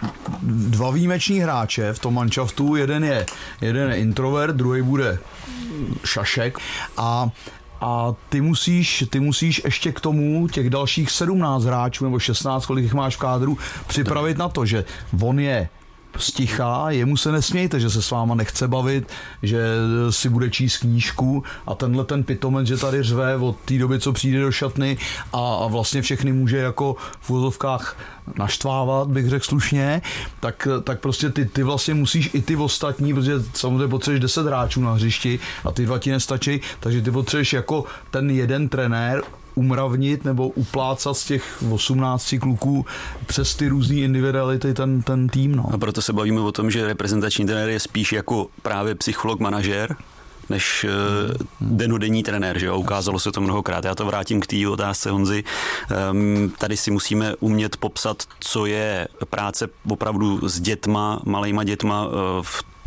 S3: 2 výjimeční hráče v tom manšaftu, jeden je introvert, druhý bude šašek a ty musíš ještě k tomu těch dalších 17 hráčů nebo 16, kolik jich máš v kádru, připravit na to, že on je stichá, jemu se nesmějte, že se s váma nechce bavit, že si bude číst knížku a tenhle ten pitomec, že tady řve od té doby, co přijde do šatny a vlastně všechny může jako v úvozovkách naštvávat, bych řekl slušně, tak prostě ty vlastně musíš i ty ostatní, protože samozřejmě potřebuješ 10 hráčů na hřišti a ty 2 ti nestačí, takže ty potřebuješ jako ten jeden trenér umravnit nebo uplácat z těch 18 kluků přes ty různý individuality ten tým. No.
S5: A proto se bavíme o tom, že reprezentační trenér je spíš jako právě psycholog, manažér, než denodenní trenér, že jo? Ukázalo se to mnohokrát. Já to vrátím k té otázce Honzy. Tady si musíme umět popsat, co je práce opravdu s dětma, malejma dětma v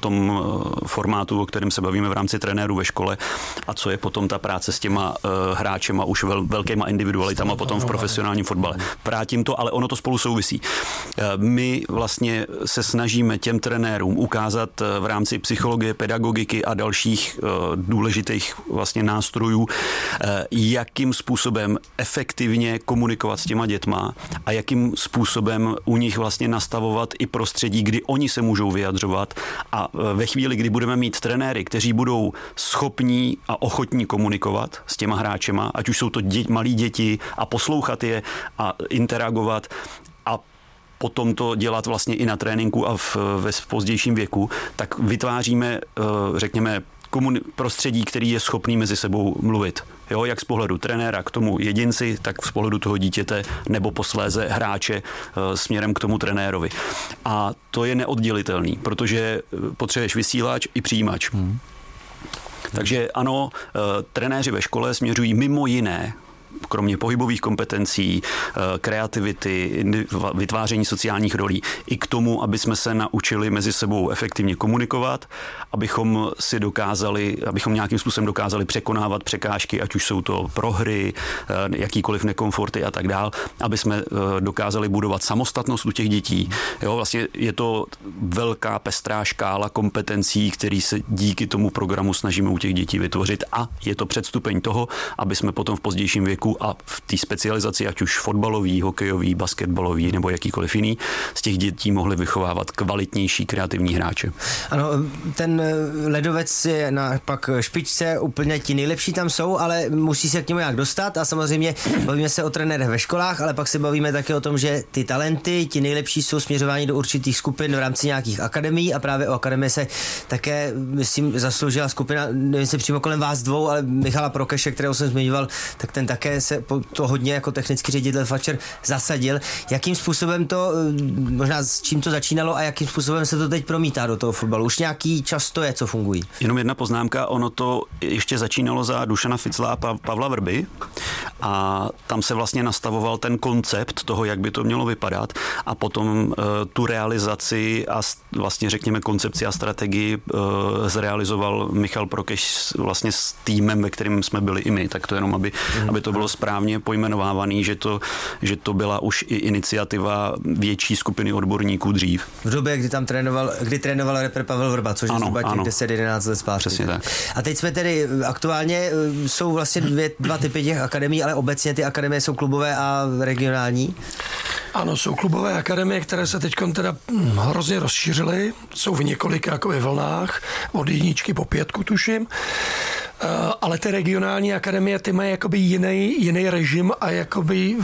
S5: tom formátu, o kterém se bavíme v rámci trenérů ve škole a co je potom ta práce s těma hráčema už velkýma individualitama potom v profesionálním fotbale. Vrátím to, ale ono to spolu souvisí. My vlastně se snažíme těm trenérům ukázat v rámci psychologie, pedagogiky a dalších důležitých vlastně nástrojů, jakým způsobem efektivně komunikovat s těma dětma a jakým způsobem u nich vlastně nastavovat i prostředí, kdy oni se můžou vyjadřovat a ve chvíli, kdy budeme mít trenéry, kteří budou schopní a ochotní komunikovat s těma hráčema, ať už jsou to malí děti a poslouchat je a interagovat a potom to dělat vlastně i na tréninku a ve pozdějším věku, tak vytváříme, řekněme, prostředí, který je schopný mezi sebou mluvit. Jo, jak z pohledu trenéra k tomu jedinci, tak z pohledu toho dítěte nebo posléze hráče směrem k tomu trenérovi. A to je neoddělitelný, protože potřebuješ vysílač i přijímač. Takže ano, trenéři ve škole směřují mimo jiné, kromě pohybových kompetencí, kreativity, vytváření sociálních rolí, i k tomu, aby jsme se naučili mezi sebou efektivně komunikovat, abychom nějakým způsobem dokázali překonávat překážky, ať už jsou to prohry, jakýkoliv nekomforty a tak dál, aby jsme dokázali budovat samostatnost u těch dětí. Jo, vlastně je to velká pestrá škála kompetencí, který se díky tomu programu snažíme u těch dětí vytvořit a je to předstupeň toho, aby jsme potom v pozdějším věku a v té specializaci, ať už fotbalový, hokejový, basketbalový nebo jakýkoliv jiný, z těch dětí mohli vychovávat kvalitnější kreativní hráče.
S2: Ano, ten ledovec je na pak špičce, úplně ti nejlepší tam jsou, ale musí se k němu nějak dostat a samozřejmě bavíme se o trenérech ve školách, ale pak se bavíme také o tom, že ty talenty, ti nejlepší jsou směřováni do určitých skupin v rámci nějakých akademií a právě o akademii se také, myslím, zasloužila skupina, nevím, jestli přímo kolem vás dvou, ale Michala Prokeše, kterého jsem zmiňoval, tak ten také se to hodně jako technický ředitel Fatscher zasadil. Jakým způsobem to, možná s čím to začínalo a jakým způsobem se to teď promítá do toho fotbalu? Už nějaký čas to je, co fungují.
S5: Jenom jedna poznámka, ono to ještě začínalo za Dušana Ficla a Pavla Vrby a tam se vlastně nastavoval ten koncept toho, jak by to mělo vypadat a potom tu realizaci a vlastně řekněme koncepci a strategii zrealizoval Michal Prokeš vlastně s týmem, ve kterém jsme byli i my, tak to jenom, aby to bylo správně pojmenovávaný, že to byla už i iniciativa větší skupiny odborníků dřív.
S2: V době, kdy trénoval repre Pavel Vrba, což je zhruba těch 10-11 let zpátky.
S5: Přesně tak.
S2: A teď jsme tedy aktuálně, jsou vlastně dva typy těch akademií, ale obecně ty akademie jsou klubové a regionální?
S4: Ano, jsou klubové akademie, které se teď teda hrozně rozšířily, jsou v několika jakoby vlnách, od 1 po 5 tuším, ale ty regionální akademie, ty mají jakoby jiný režim a jakoby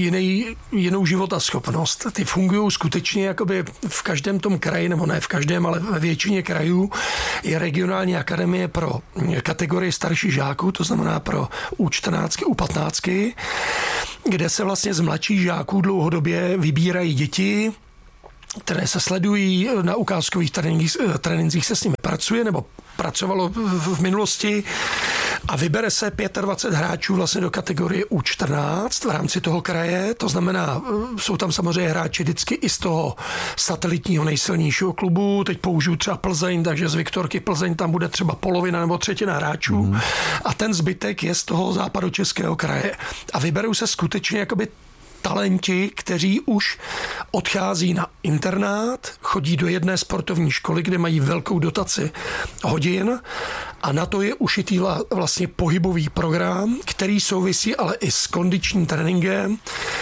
S4: jinou životaschopnost. Ty fungují skutečně jakoby v každém tom kraji, nebo ne v každém, ale ve většině krajů je regionální akademie pro kategorii starších žáků, to znamená pro U14, U15, kde se vlastně z mladších žáků dlouhodobě vybírají děti, které se sledují, na ukázkových trénincích se s nimi pracuje, nebo pracovalo v minulosti a vybere se 25 hráčů vlastně do kategorie U14 v rámci toho kraje, to znamená, jsou tam samozřejmě hráči vždycky i z toho satelitního nejsilnějšího klubu, teď použiju třeba Plzeň, takže z Viktorky Plzeň tam bude třeba polovina nebo třetina hráčů a ten zbytek je z toho západočeského kraje a vyberou se skutečně jakoby talenti, kteří už odchází na internát, chodí do jedné sportovní školy, kde mají velkou dotaci hodin a na to je ušitý vlastně pohybový program, který souvisí ale i s kondičním tréninkem,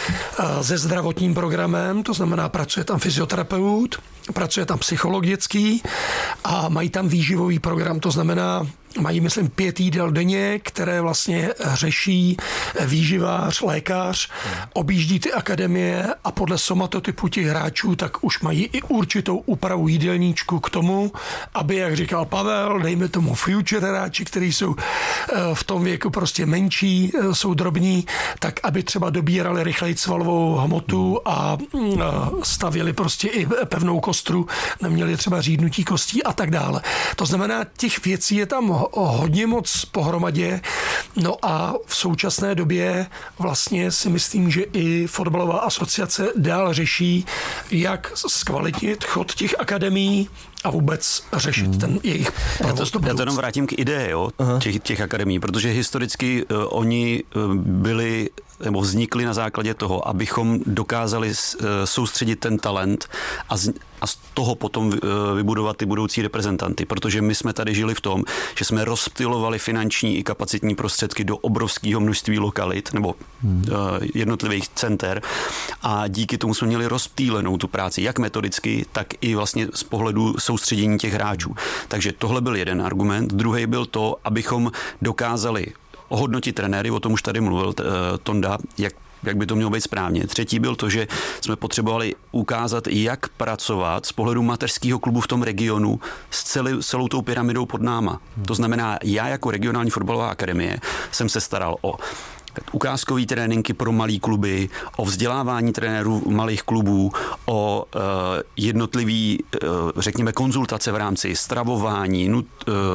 S4: se zdravotním programem, to znamená pracuje tam fyzioterapeut, pracuje tam psychologický a mají tam výživový program, to znamená mají, myslím, 5 jídel denně, které vlastně řeší výživář, lékař, objíždí ty akademie a podle somatotypu těch hráčů tak už mají i určitou úpravu jídelníčku k tomu, aby, jak říkal Pavel, dejme tomu future hráči, kteří jsou v tom věku prostě menší, jsou drobní, tak aby třeba dobírali rychleji svalovou hmotu a stavěli prostě i pevnou kostru, neměli třeba řídnutí kostí a tak dále. To znamená, těch věcí je tam hodně moc pohromadě. No a v současné době vlastně si myslím, že i fotbalová asociace dál řeší, jak zkvalitnit chod těch akademií a vůbec řešit ten jejich provoz.
S5: Já to jenom vrátím k ideji těch akademií, protože historicky oni byli nebo vznikly na základě toho, abychom dokázali soustředit ten talent a z toho potom vybudovat ty budoucí reprezentanty, protože my jsme tady žili v tom, že jsme rozptylovali finanční i kapacitní prostředky do obrovského množství lokalit nebo jednotlivých center a díky tomu jsme měli rozptýlenou tu práci, jak metodicky, tak i vlastně z pohledu soustředění těch hráčů. Takže tohle byl jeden argument. Druhý byl to, abychom dokázali ohodnotit trenéry, o tom už tady mluvil Tonda, jak by to mělo být správně. Třetí byl to, že jsme potřebovali ukázat, jak pracovat z pohledu mateřského klubu v tom regionu s celou tou pyramidou pod náma. To znamená, já jako regionální fotbalová akademie jsem se staral o ukázkový tréninky pro malý kluby, o vzdělávání trenérů malých klubů, o jednotlivý, řekněme, konzultace v rámci stravování,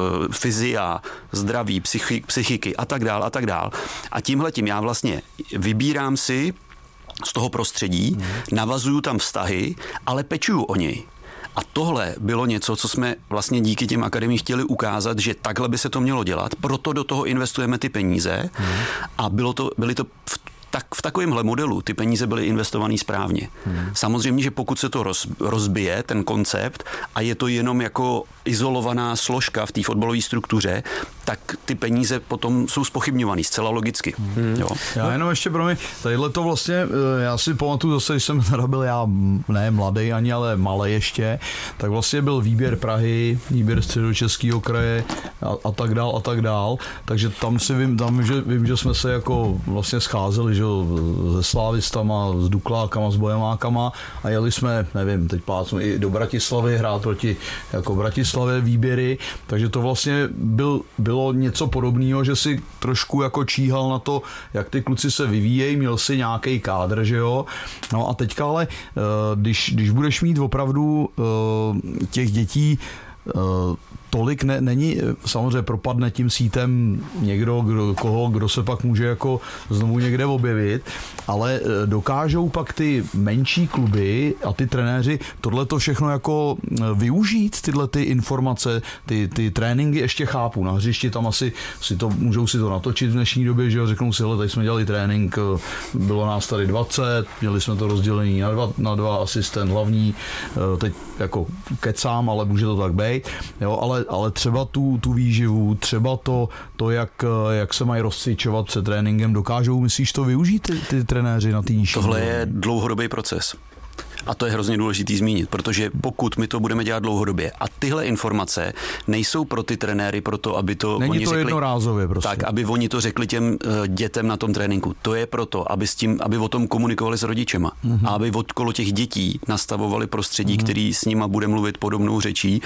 S5: fyzia, zdraví, psychiky a tak dál a tak dál. A tímhletím já vlastně vybírám si z toho prostředí, navazuju tam vztahy, ale pečuju o něj. A tohle bylo něco, co jsme vlastně díky těm akademiím chtěli ukázat, že takhle by se to mělo dělat, proto do toho investujeme ty peníze a byly to v takovémhle modelu ty peníze byly investované správně. Samozřejmě, že pokud se to rozbije, ten koncept, a je to jenom jako izolovaná složka v té fotbalové struktuře, tak ty peníze potom jsou zpochybňovaný zcela logicky. Jo.
S3: Já jenom ještě pro mě, tadyhle to vlastně, já si pamatuju zase, když jsem teda byl já ne mladý ani, ale malý ještě, tak vlastně byl výběr Prahy, výběr Středočeského kraje a tak dál. Takže tam si vím, že jsme se jako vlastně scházeli, že se slávistama, s Duklákama, s Bojemákama a jeli jsme, nevím, teď plácnu i do Bratislavy hrát proti jako Bratislavě výběry, takže to vlastně bylo něco podobného, že si trošku jako číhal na to, jak ty kluci se vyvíjejí, měl si nějaký kádr, že jo. No a teďka ale, když budeš mít opravdu těch dětí tolik není, samozřejmě propadne tím sítem někdo, kdo se pak může jako znovu někde objevit, ale dokážou pak ty menší kluby a ty trenéři tohleto všechno jako využít, tyhle ty informace, ty tréninky ještě chápu, na hřišti tam asi můžou si to natočit v dnešní době, že jo, řeknou si, hele, tady jsme dělali trénink, bylo nás tady 20, měli jsme to rozdělení na dva asistent hlavní, teď jako kecám, ale může to tak být, jo, ale třeba tu výživu, třeba to jak se mají rozcvičovat před tréninkem, dokážou, myslíš, to využít ty trenéři na té nižší?
S5: Tohle je dlouhodobý proces. A to je hrozně důležitý zmínit, protože pokud my to budeme dělat dlouhodobě a tyhle informace nejsou pro ty trenéry proto, aby to
S3: není
S5: oni
S3: to
S5: řekli,
S3: jednorázově prostě.
S5: Tak, aby oni to řekli těm dětem na tom tréninku. To je proto, aby o tom komunikovali s rodičema a aby okolo těch dětí nastavovali prostředí, který s nima bude mluvit podobnou řečí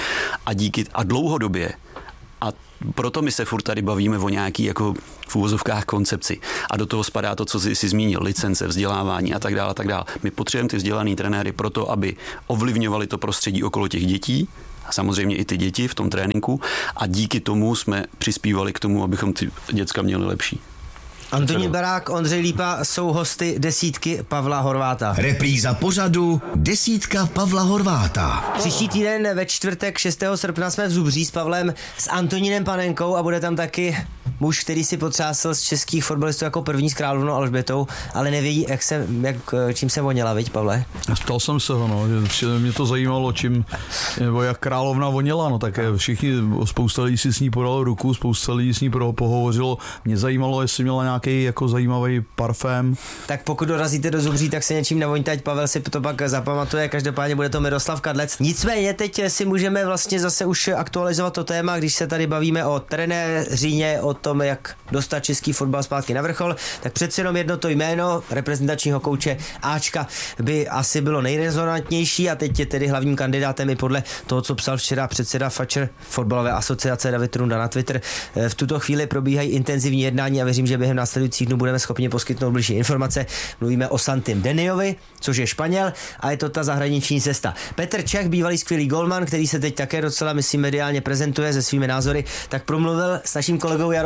S5: a dlouhodobě. A proto my se furt tady bavíme o nějaký jako v úvozovkách koncepci. A do toho spadá to, co jsi zmínil, licence, vzdělávání a tak dále, a tak dále. My potřebujeme ty vzdělaný trenéry proto, aby ovlivňovali to prostředí okolo těch dětí, a samozřejmě i ty děti v tom tréninku, a díky tomu jsme přispívali k tomu, abychom ty děcka měli lepší.
S2: Antonín Barák, Ondřej Lípa jsou hosty desítky Pavla Horváta.
S1: Repríza pořadu Desítka Pavla Horváta.
S2: Příští týden ve čtvrtek 6. srpna jsme v Zubří s Pavlem, s Antonínem Panenkou a bude tam taky muž, který si potřásl z českých fotbalistů jako první s Královnou Alžbětou, ale nevědí, čím se voněla, viď, Pavle?
S3: Ptal jsem se ho, že mě to zajímalo, nebo jak Královna voněla, no tak spousta lidí si s ní podalo ruku, spousta lidí s ní pohovořilo. Mě zajímalo, jestli měla nějaký jako zajímavý parfém.
S2: Tak pokud dorazíte do Zubří, tak se něčím navoňte, ať Pavel si to pak zapamatuje, každopádně bude to Miroslav Kadlec. Nicméně teď si můžeme vlastně zase už aktualizovat to téma, když se tady bavíme o trenéřině, o tom, jak dostat český fotbal zpátky na vrchol, tak přece jenom jedno to jméno reprezentačního kouče Ačka by asi bylo nejrezonantnější a teď je tedy hlavním kandidátem i podle toho, co psal včera předseda Fatscher fotbalové asociace David Trunda na Twitter. V tuto chvíli probíhají intenzivní jednání a věřím, že během následujících dnů budeme schopni poskytnout bližší informace. Mluvíme o Santim Deniovi, což je Španěl, a je to ta zahraniční cesta. Petr Čech, bývalý skvělý golman, který se teď také docela, myslím, mediálně prezentuje se svými názory, tak promluvil s naším kolegou Jaroslavem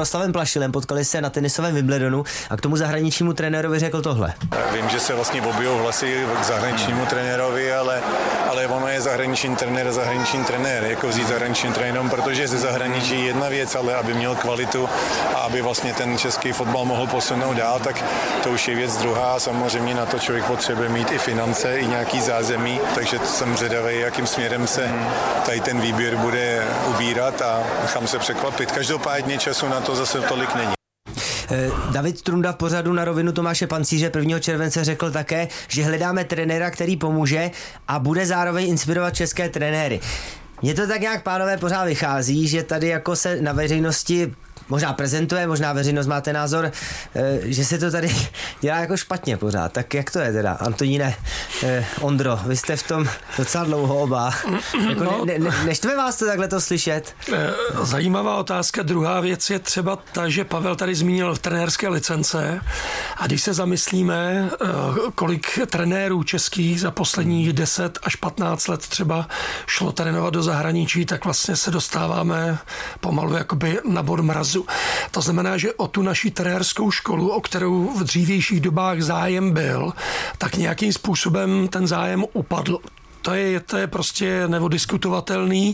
S2: Jaroslavem Plašilem, potkali se na tenisovém Wimbledonu a k tomu zahraničnímu trenérovi řekl tohle.
S8: Vím, že se vlastně objevou hlasy k zahraničnímu trenérovi, ale ono je zahraniční trenér, jako vzít zahraniční trenér, protože ze zahraničí jedna věc, ale aby měl kvalitu a aby vlastně ten český fotbal mohl posunout dál, tak to už je věc druhá. Samozřejmě na to člověk potřebuje mít i finance, i nějaký zázemí, takže jsem zvědavý, jakým směrem se tady ten výběr bude ubírat a nechám se překvapit. Každopádně času na to zase tolik není.
S2: David Trunda v pořadu Na rovinu Tomáše Pancíře 1. července řekl také, že hledáme trenéra, který pomůže a bude zároveň inspirovat české trenéry. Mně to tak nějak, pánové, pořád vychází, že tady jako se na veřejnosti možná prezentuje, možná veřejnost máte názor, že se to tady dělá jako špatně pořád. Tak jak to je teda? Antoníne, Ondro, vy jste v tom docela dlouho oba. Jako neštve vás to takhle to slyšet?
S4: Zajímavá otázka. Druhá věc je třeba ta, že Pavel tady zmínil trenérské licence a když se zamyslíme, kolik trenérů českých za posledních 10 až 15 let třeba šlo trénovat do zahraničí, tak vlastně se dostáváme pomalu jakoby na bod mrazu. To znamená, že o tu naši trenérskou školu, o kterou v dřívějších dobách zájem byl, tak nějakým způsobem ten zájem upadl. To je prostě neodiskutovatelný.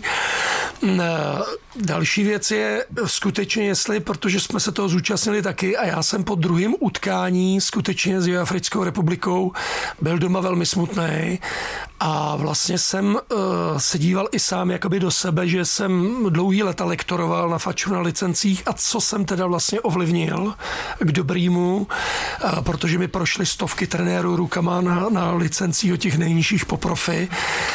S4: Další věc je skutečně, jestli, protože jsme se toho zúčastnili taky a já jsem po druhém utkání skutečně s Jihoafrickou republikou byl doma velmi smutný a vlastně jsem se díval i sám jakoby do sebe, že jsem dlouhý leta lektoroval na FAČu na licencích a co jsem teda vlastně ovlivnil k dobrýmu, protože mi prošly stovky trenérů rukama na licencích od těch nejnižších po profi,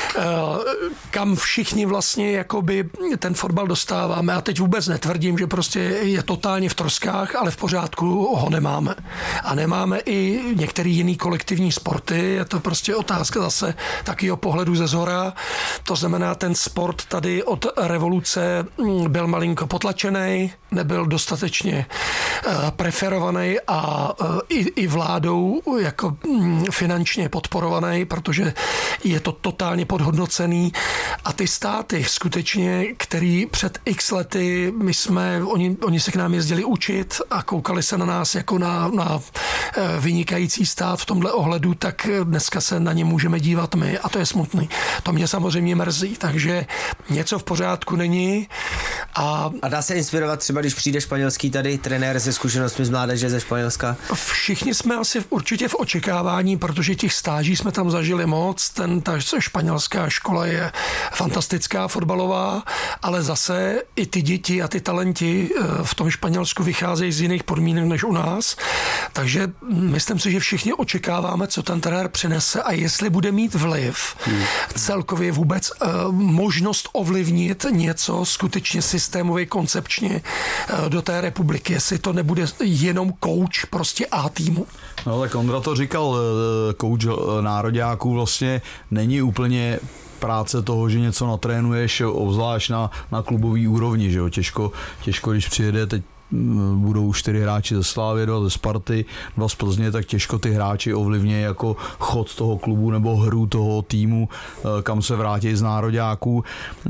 S4: kam všichni vlastně jakoby ten fotbal dostáváme. A teď vůbec netvrdím, že prostě je totálně v troskách, ale v pořádku ho nemáme. A nemáme i některé jiný kolektivní sporty, je to prostě otázka zase takého pohledu ze zhora. To znamená, ten sport tady od revoluce byl malinko potlačený, nebyl dostatečně preferovaný a i vládou jako finančně podporovaný, protože je to totálně podhodnocený a ty státy skutečně, který před x lety oni se k nám jezdili učit a koukali se na nás jako na vynikající stát v tomhle ohledu, tak dneska se na ně můžeme dívat my a to je smutný. To mě samozřejmě mrzí, takže něco v pořádku není. A
S2: dá se inspirovat třeba, když přijde španělský tady trenér se zkušenostmi z mládeže ze Španělska?
S4: Všichni jsme asi určitě v očekávání, protože těch stáží jsme tam zažili moc. Ta španělská škola je fantastická fotbalová, ale zase i ty děti a ty talenti v tom Španělsku vycházejí z jiných podmínek než u nás. Takže myslím si, že všichni očekáváme, co ten trenér přinese a jestli bude mít vliv celkově vůbec možnost ovlivnit něco skutečně systémově, koncepčně do té republiky. Jestli to nebude jenom kouč prostě A týmu.
S3: No tak Ondra to říkal, kouč nároďáků vlastně není úplně práce toho, že něco natrénuješ, obzvlášť na klubový úrovni, že jo, těžko, když přijede teď budou 4 hráči ze Slávy, 2 ze Sparty, 2 z Plzně, tak těžko ty hráči ovlivňují jako chod toho klubu nebo hru toho týmu, kam se vrátí z nároďáků.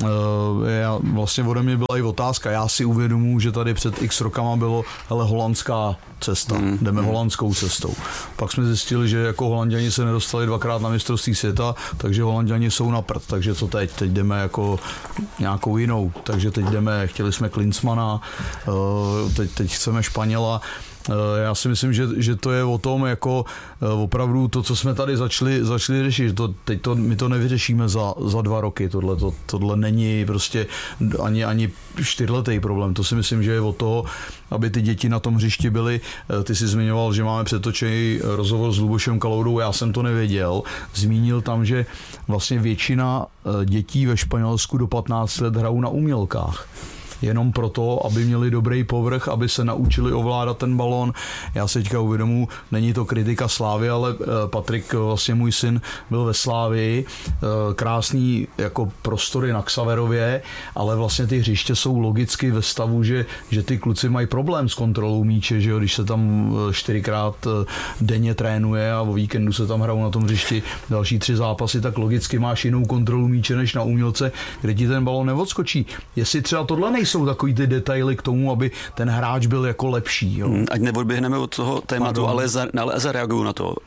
S3: Vlastně ode mě byla i otázka, já si uvědomuji, že tady před x rokama bylo holandská cesta, jdeme holandskou cestou. Pak jsme zjistili, že jako Holanďani se nedostali 2krát na mistrovství světa, takže Holanďani jsou na prd, takže co teď? Teď jdeme jako nějakou jinou, takže teď chtěli jsme Klinsmana, teď chceme Španěla. Já si myslím, že to je o tom, jako opravdu to, co jsme tady začali řešit. My to nevyřešíme za 2 roky. Tohle není prostě ani 4letý problém. To si myslím, že je o toho, aby ty děti na tom hřišti byly. Ty jsi zmiňoval, že máme přetočený rozhovor s Lubošem Kaloudou, já jsem to nevěděl. Zmínil tam, že vlastně většina dětí ve Španělsku do 15 let hrajou na umělkách. Jenom proto, aby měli dobrý povrch, aby se naučili ovládat ten balón. Já se teďka uvědomuji, není to kritika Slávy, ale Patrik, vlastně můj syn, byl ve Slávii, krásný jako prostory na Xaverově, ale vlastně ty hřiště jsou logicky ve stavu, že ty kluci mají problém s kontrolou míče, že jo, když se tam 4krát denně trénuje a o víkendu se tam hrajou na tom hřišti další 3 zápasy, tak logicky máš jinou kontrolu míče než na umělce, kde ti ten balón neodskočí. Jestli třeba tohle nejsou jsou takový ty detaily k tomu, aby ten hráč byl jako lepší? Jo?
S5: Ať neodběhneme od toho tématu, ale zareaguju na to.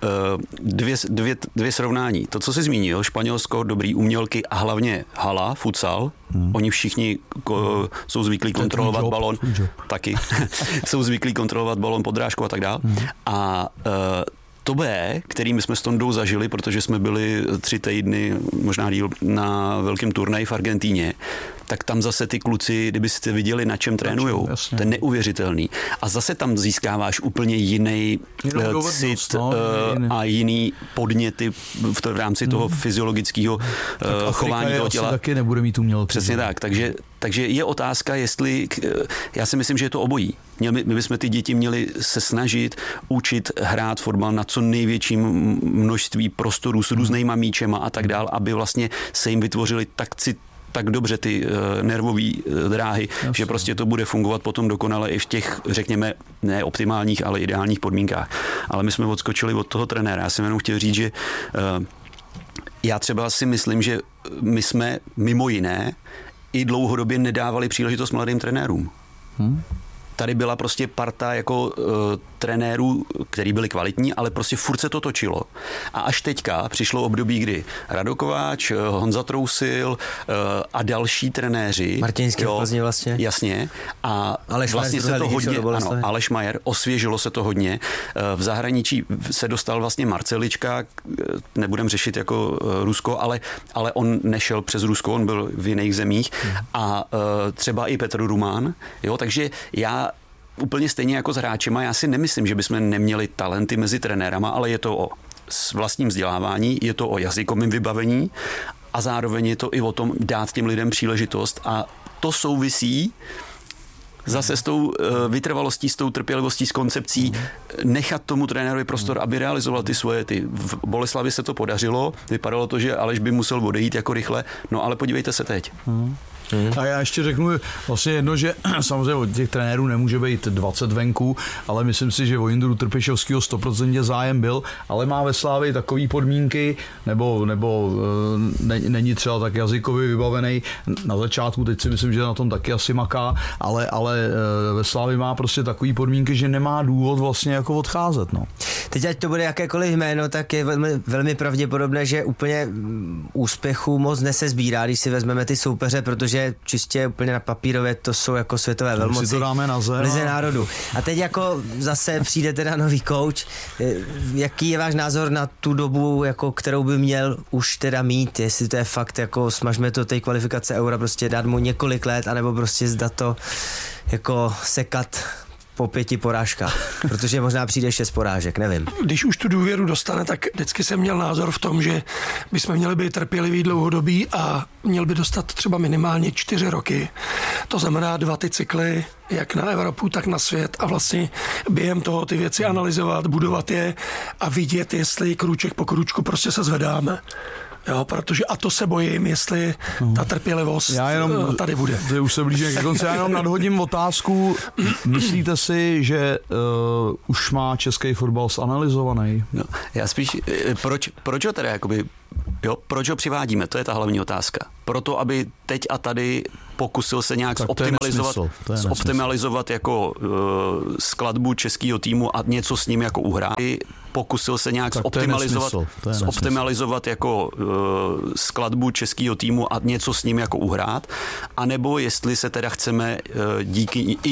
S5: Dvě srovnání. To, co jsi zmínil, Španělsko, dobrý umělky a hlavně hala, futsal. Oni všichni jsou zvyklí kontrolovat balón. Taky. Jsou zvyklí kontrolovat balón pod drážkou a tak dále. A to B, který my jsme s Tondou zažili, protože jsme byli 3 týdny, možná díl, na velkém turnaji v Argentíně, tak tam zase ty kluci, kdybyste viděli, na čem trénujou, to je neuvěřitelný. A zase tam získáváš úplně jiný cit a jiný podněty v rámci toho fyziologického chování toho těla.
S3: Taky nebude mít umělky.
S5: Přesně tak, takže je otázka, jestli, já si myslím, že je to obojí. My bychom ty děti měli se snažit učit hrát fotbal na co největším množství prostorů s různýma míčema a tak dál, aby vlastně se jim vytvořili tak dobře ty nervové dráhy, že prostě to bude fungovat potom dokonale i v těch, řekněme, ne optimálních, ale ideálních podmínkách. Ale my jsme odskočili od toho trenéra. Já jsem jenom chtěl říct, že já třeba si myslím, že my jsme mimo jiné i dlouhodobě nedávali příležitost mladým trenérům. Tady byla prostě parta jako trenérů, který byli kvalitní, ale prostě furt se to točilo. A až teďka přišlo období, kdy Rado Kováč, Honza Trousil a další trenéři.
S2: Martinský Plzni vlastně.
S5: Jasně. A Aleš vlastně se to hodně, ano, Aleš Majer, osvěžilo se to hodně. V zahraničí se dostal vlastně Marcelička, nebudem řešit jako Rusko, ale on nešel přes Rusko, on byl v jiných zemích. A třeba i Petr Rumán. Jo, takže já úplně stejně jako s hráčema, já si nemyslím, že bychom neměli talenty mezi trenérama, ale je to o vlastním vzdělávání, je to o jazykovém vybavení a zároveň je to i o tom dát těm lidem příležitost a to souvisí zase s tou vytrvalostí, s tou trpělivostí, s koncepcí nechat tomu trenérovi prostor, aby realizoval ty svoje. V Boleslavi se to podařilo, vypadalo to, že Aleš by musel odejít jako rychle, no ale podívejte se teď.
S3: A já ještě řeknu vlastně jedno, že samozřejmě od těch trenérů nemůže být 20 venku, ale myslím si, že o Jindru Trpišovského 100% zájem byl, ale má ve Slávii takové podmínky, nebo není třeba tak jazykově vybavený na začátku, teď si myslím, že na tom taky asi maká, ale ve Slávii má prostě takové podmínky, že nemá důvod vlastně jako odcházet. No.
S2: Teď ať to bude jakékoliv jméno, tak je velmi pravděpodobné, že úplně úspěchu moc nesezbírá, když si vezmeme ty soupeře, protože čistě úplně na papírově to jsou jako světové velmoci.
S3: Si to dáme na zem.
S2: Lize národů. A teď jako zase přijde teda nový coach. Jaký je váš názor na tu dobu, jako kterou by měl už teda mít? Jestli to je fakt jako smažme to té kvalifikace Eura, prostě dát mu několik let, anebo prostě zda to jako sekat po 5 porážkách, protože možná přijde 6 porážek, nevím.
S4: Když už tu důvěru dostane, tak vždycky jsem měl názor v tom, že bychom měli být trpěliví dlouhodobí a měl by dostat třeba minimálně 4 roky. To znamená 2 ty cykly, jak na Evropu, tak na svět a vlastně během toho ty věci analyzovat, budovat je a vidět, jestli krůček po krůčku prostě se zvedáme. Jo, protože a to se bojím, jestli ta trpělivost tady bude.
S3: Už se blíží ke konci. Já jenom nadhodím otázku. Myslíte si, že už má český fotbal zanalyzovaný?
S5: No, já spíš, proč ho teda jakoby, proč ho přivádíme? To je ta hlavní otázka. Proto, aby teď a tady pokusil se nějak zoptimalizovat jako skladbu českého týmu a něco s ním jako uhrát. Pokusil se nějak zoptimalizovat jako skladbu českého týmu a něco s ním jako uhrát, anebo jestli se teda chceme díky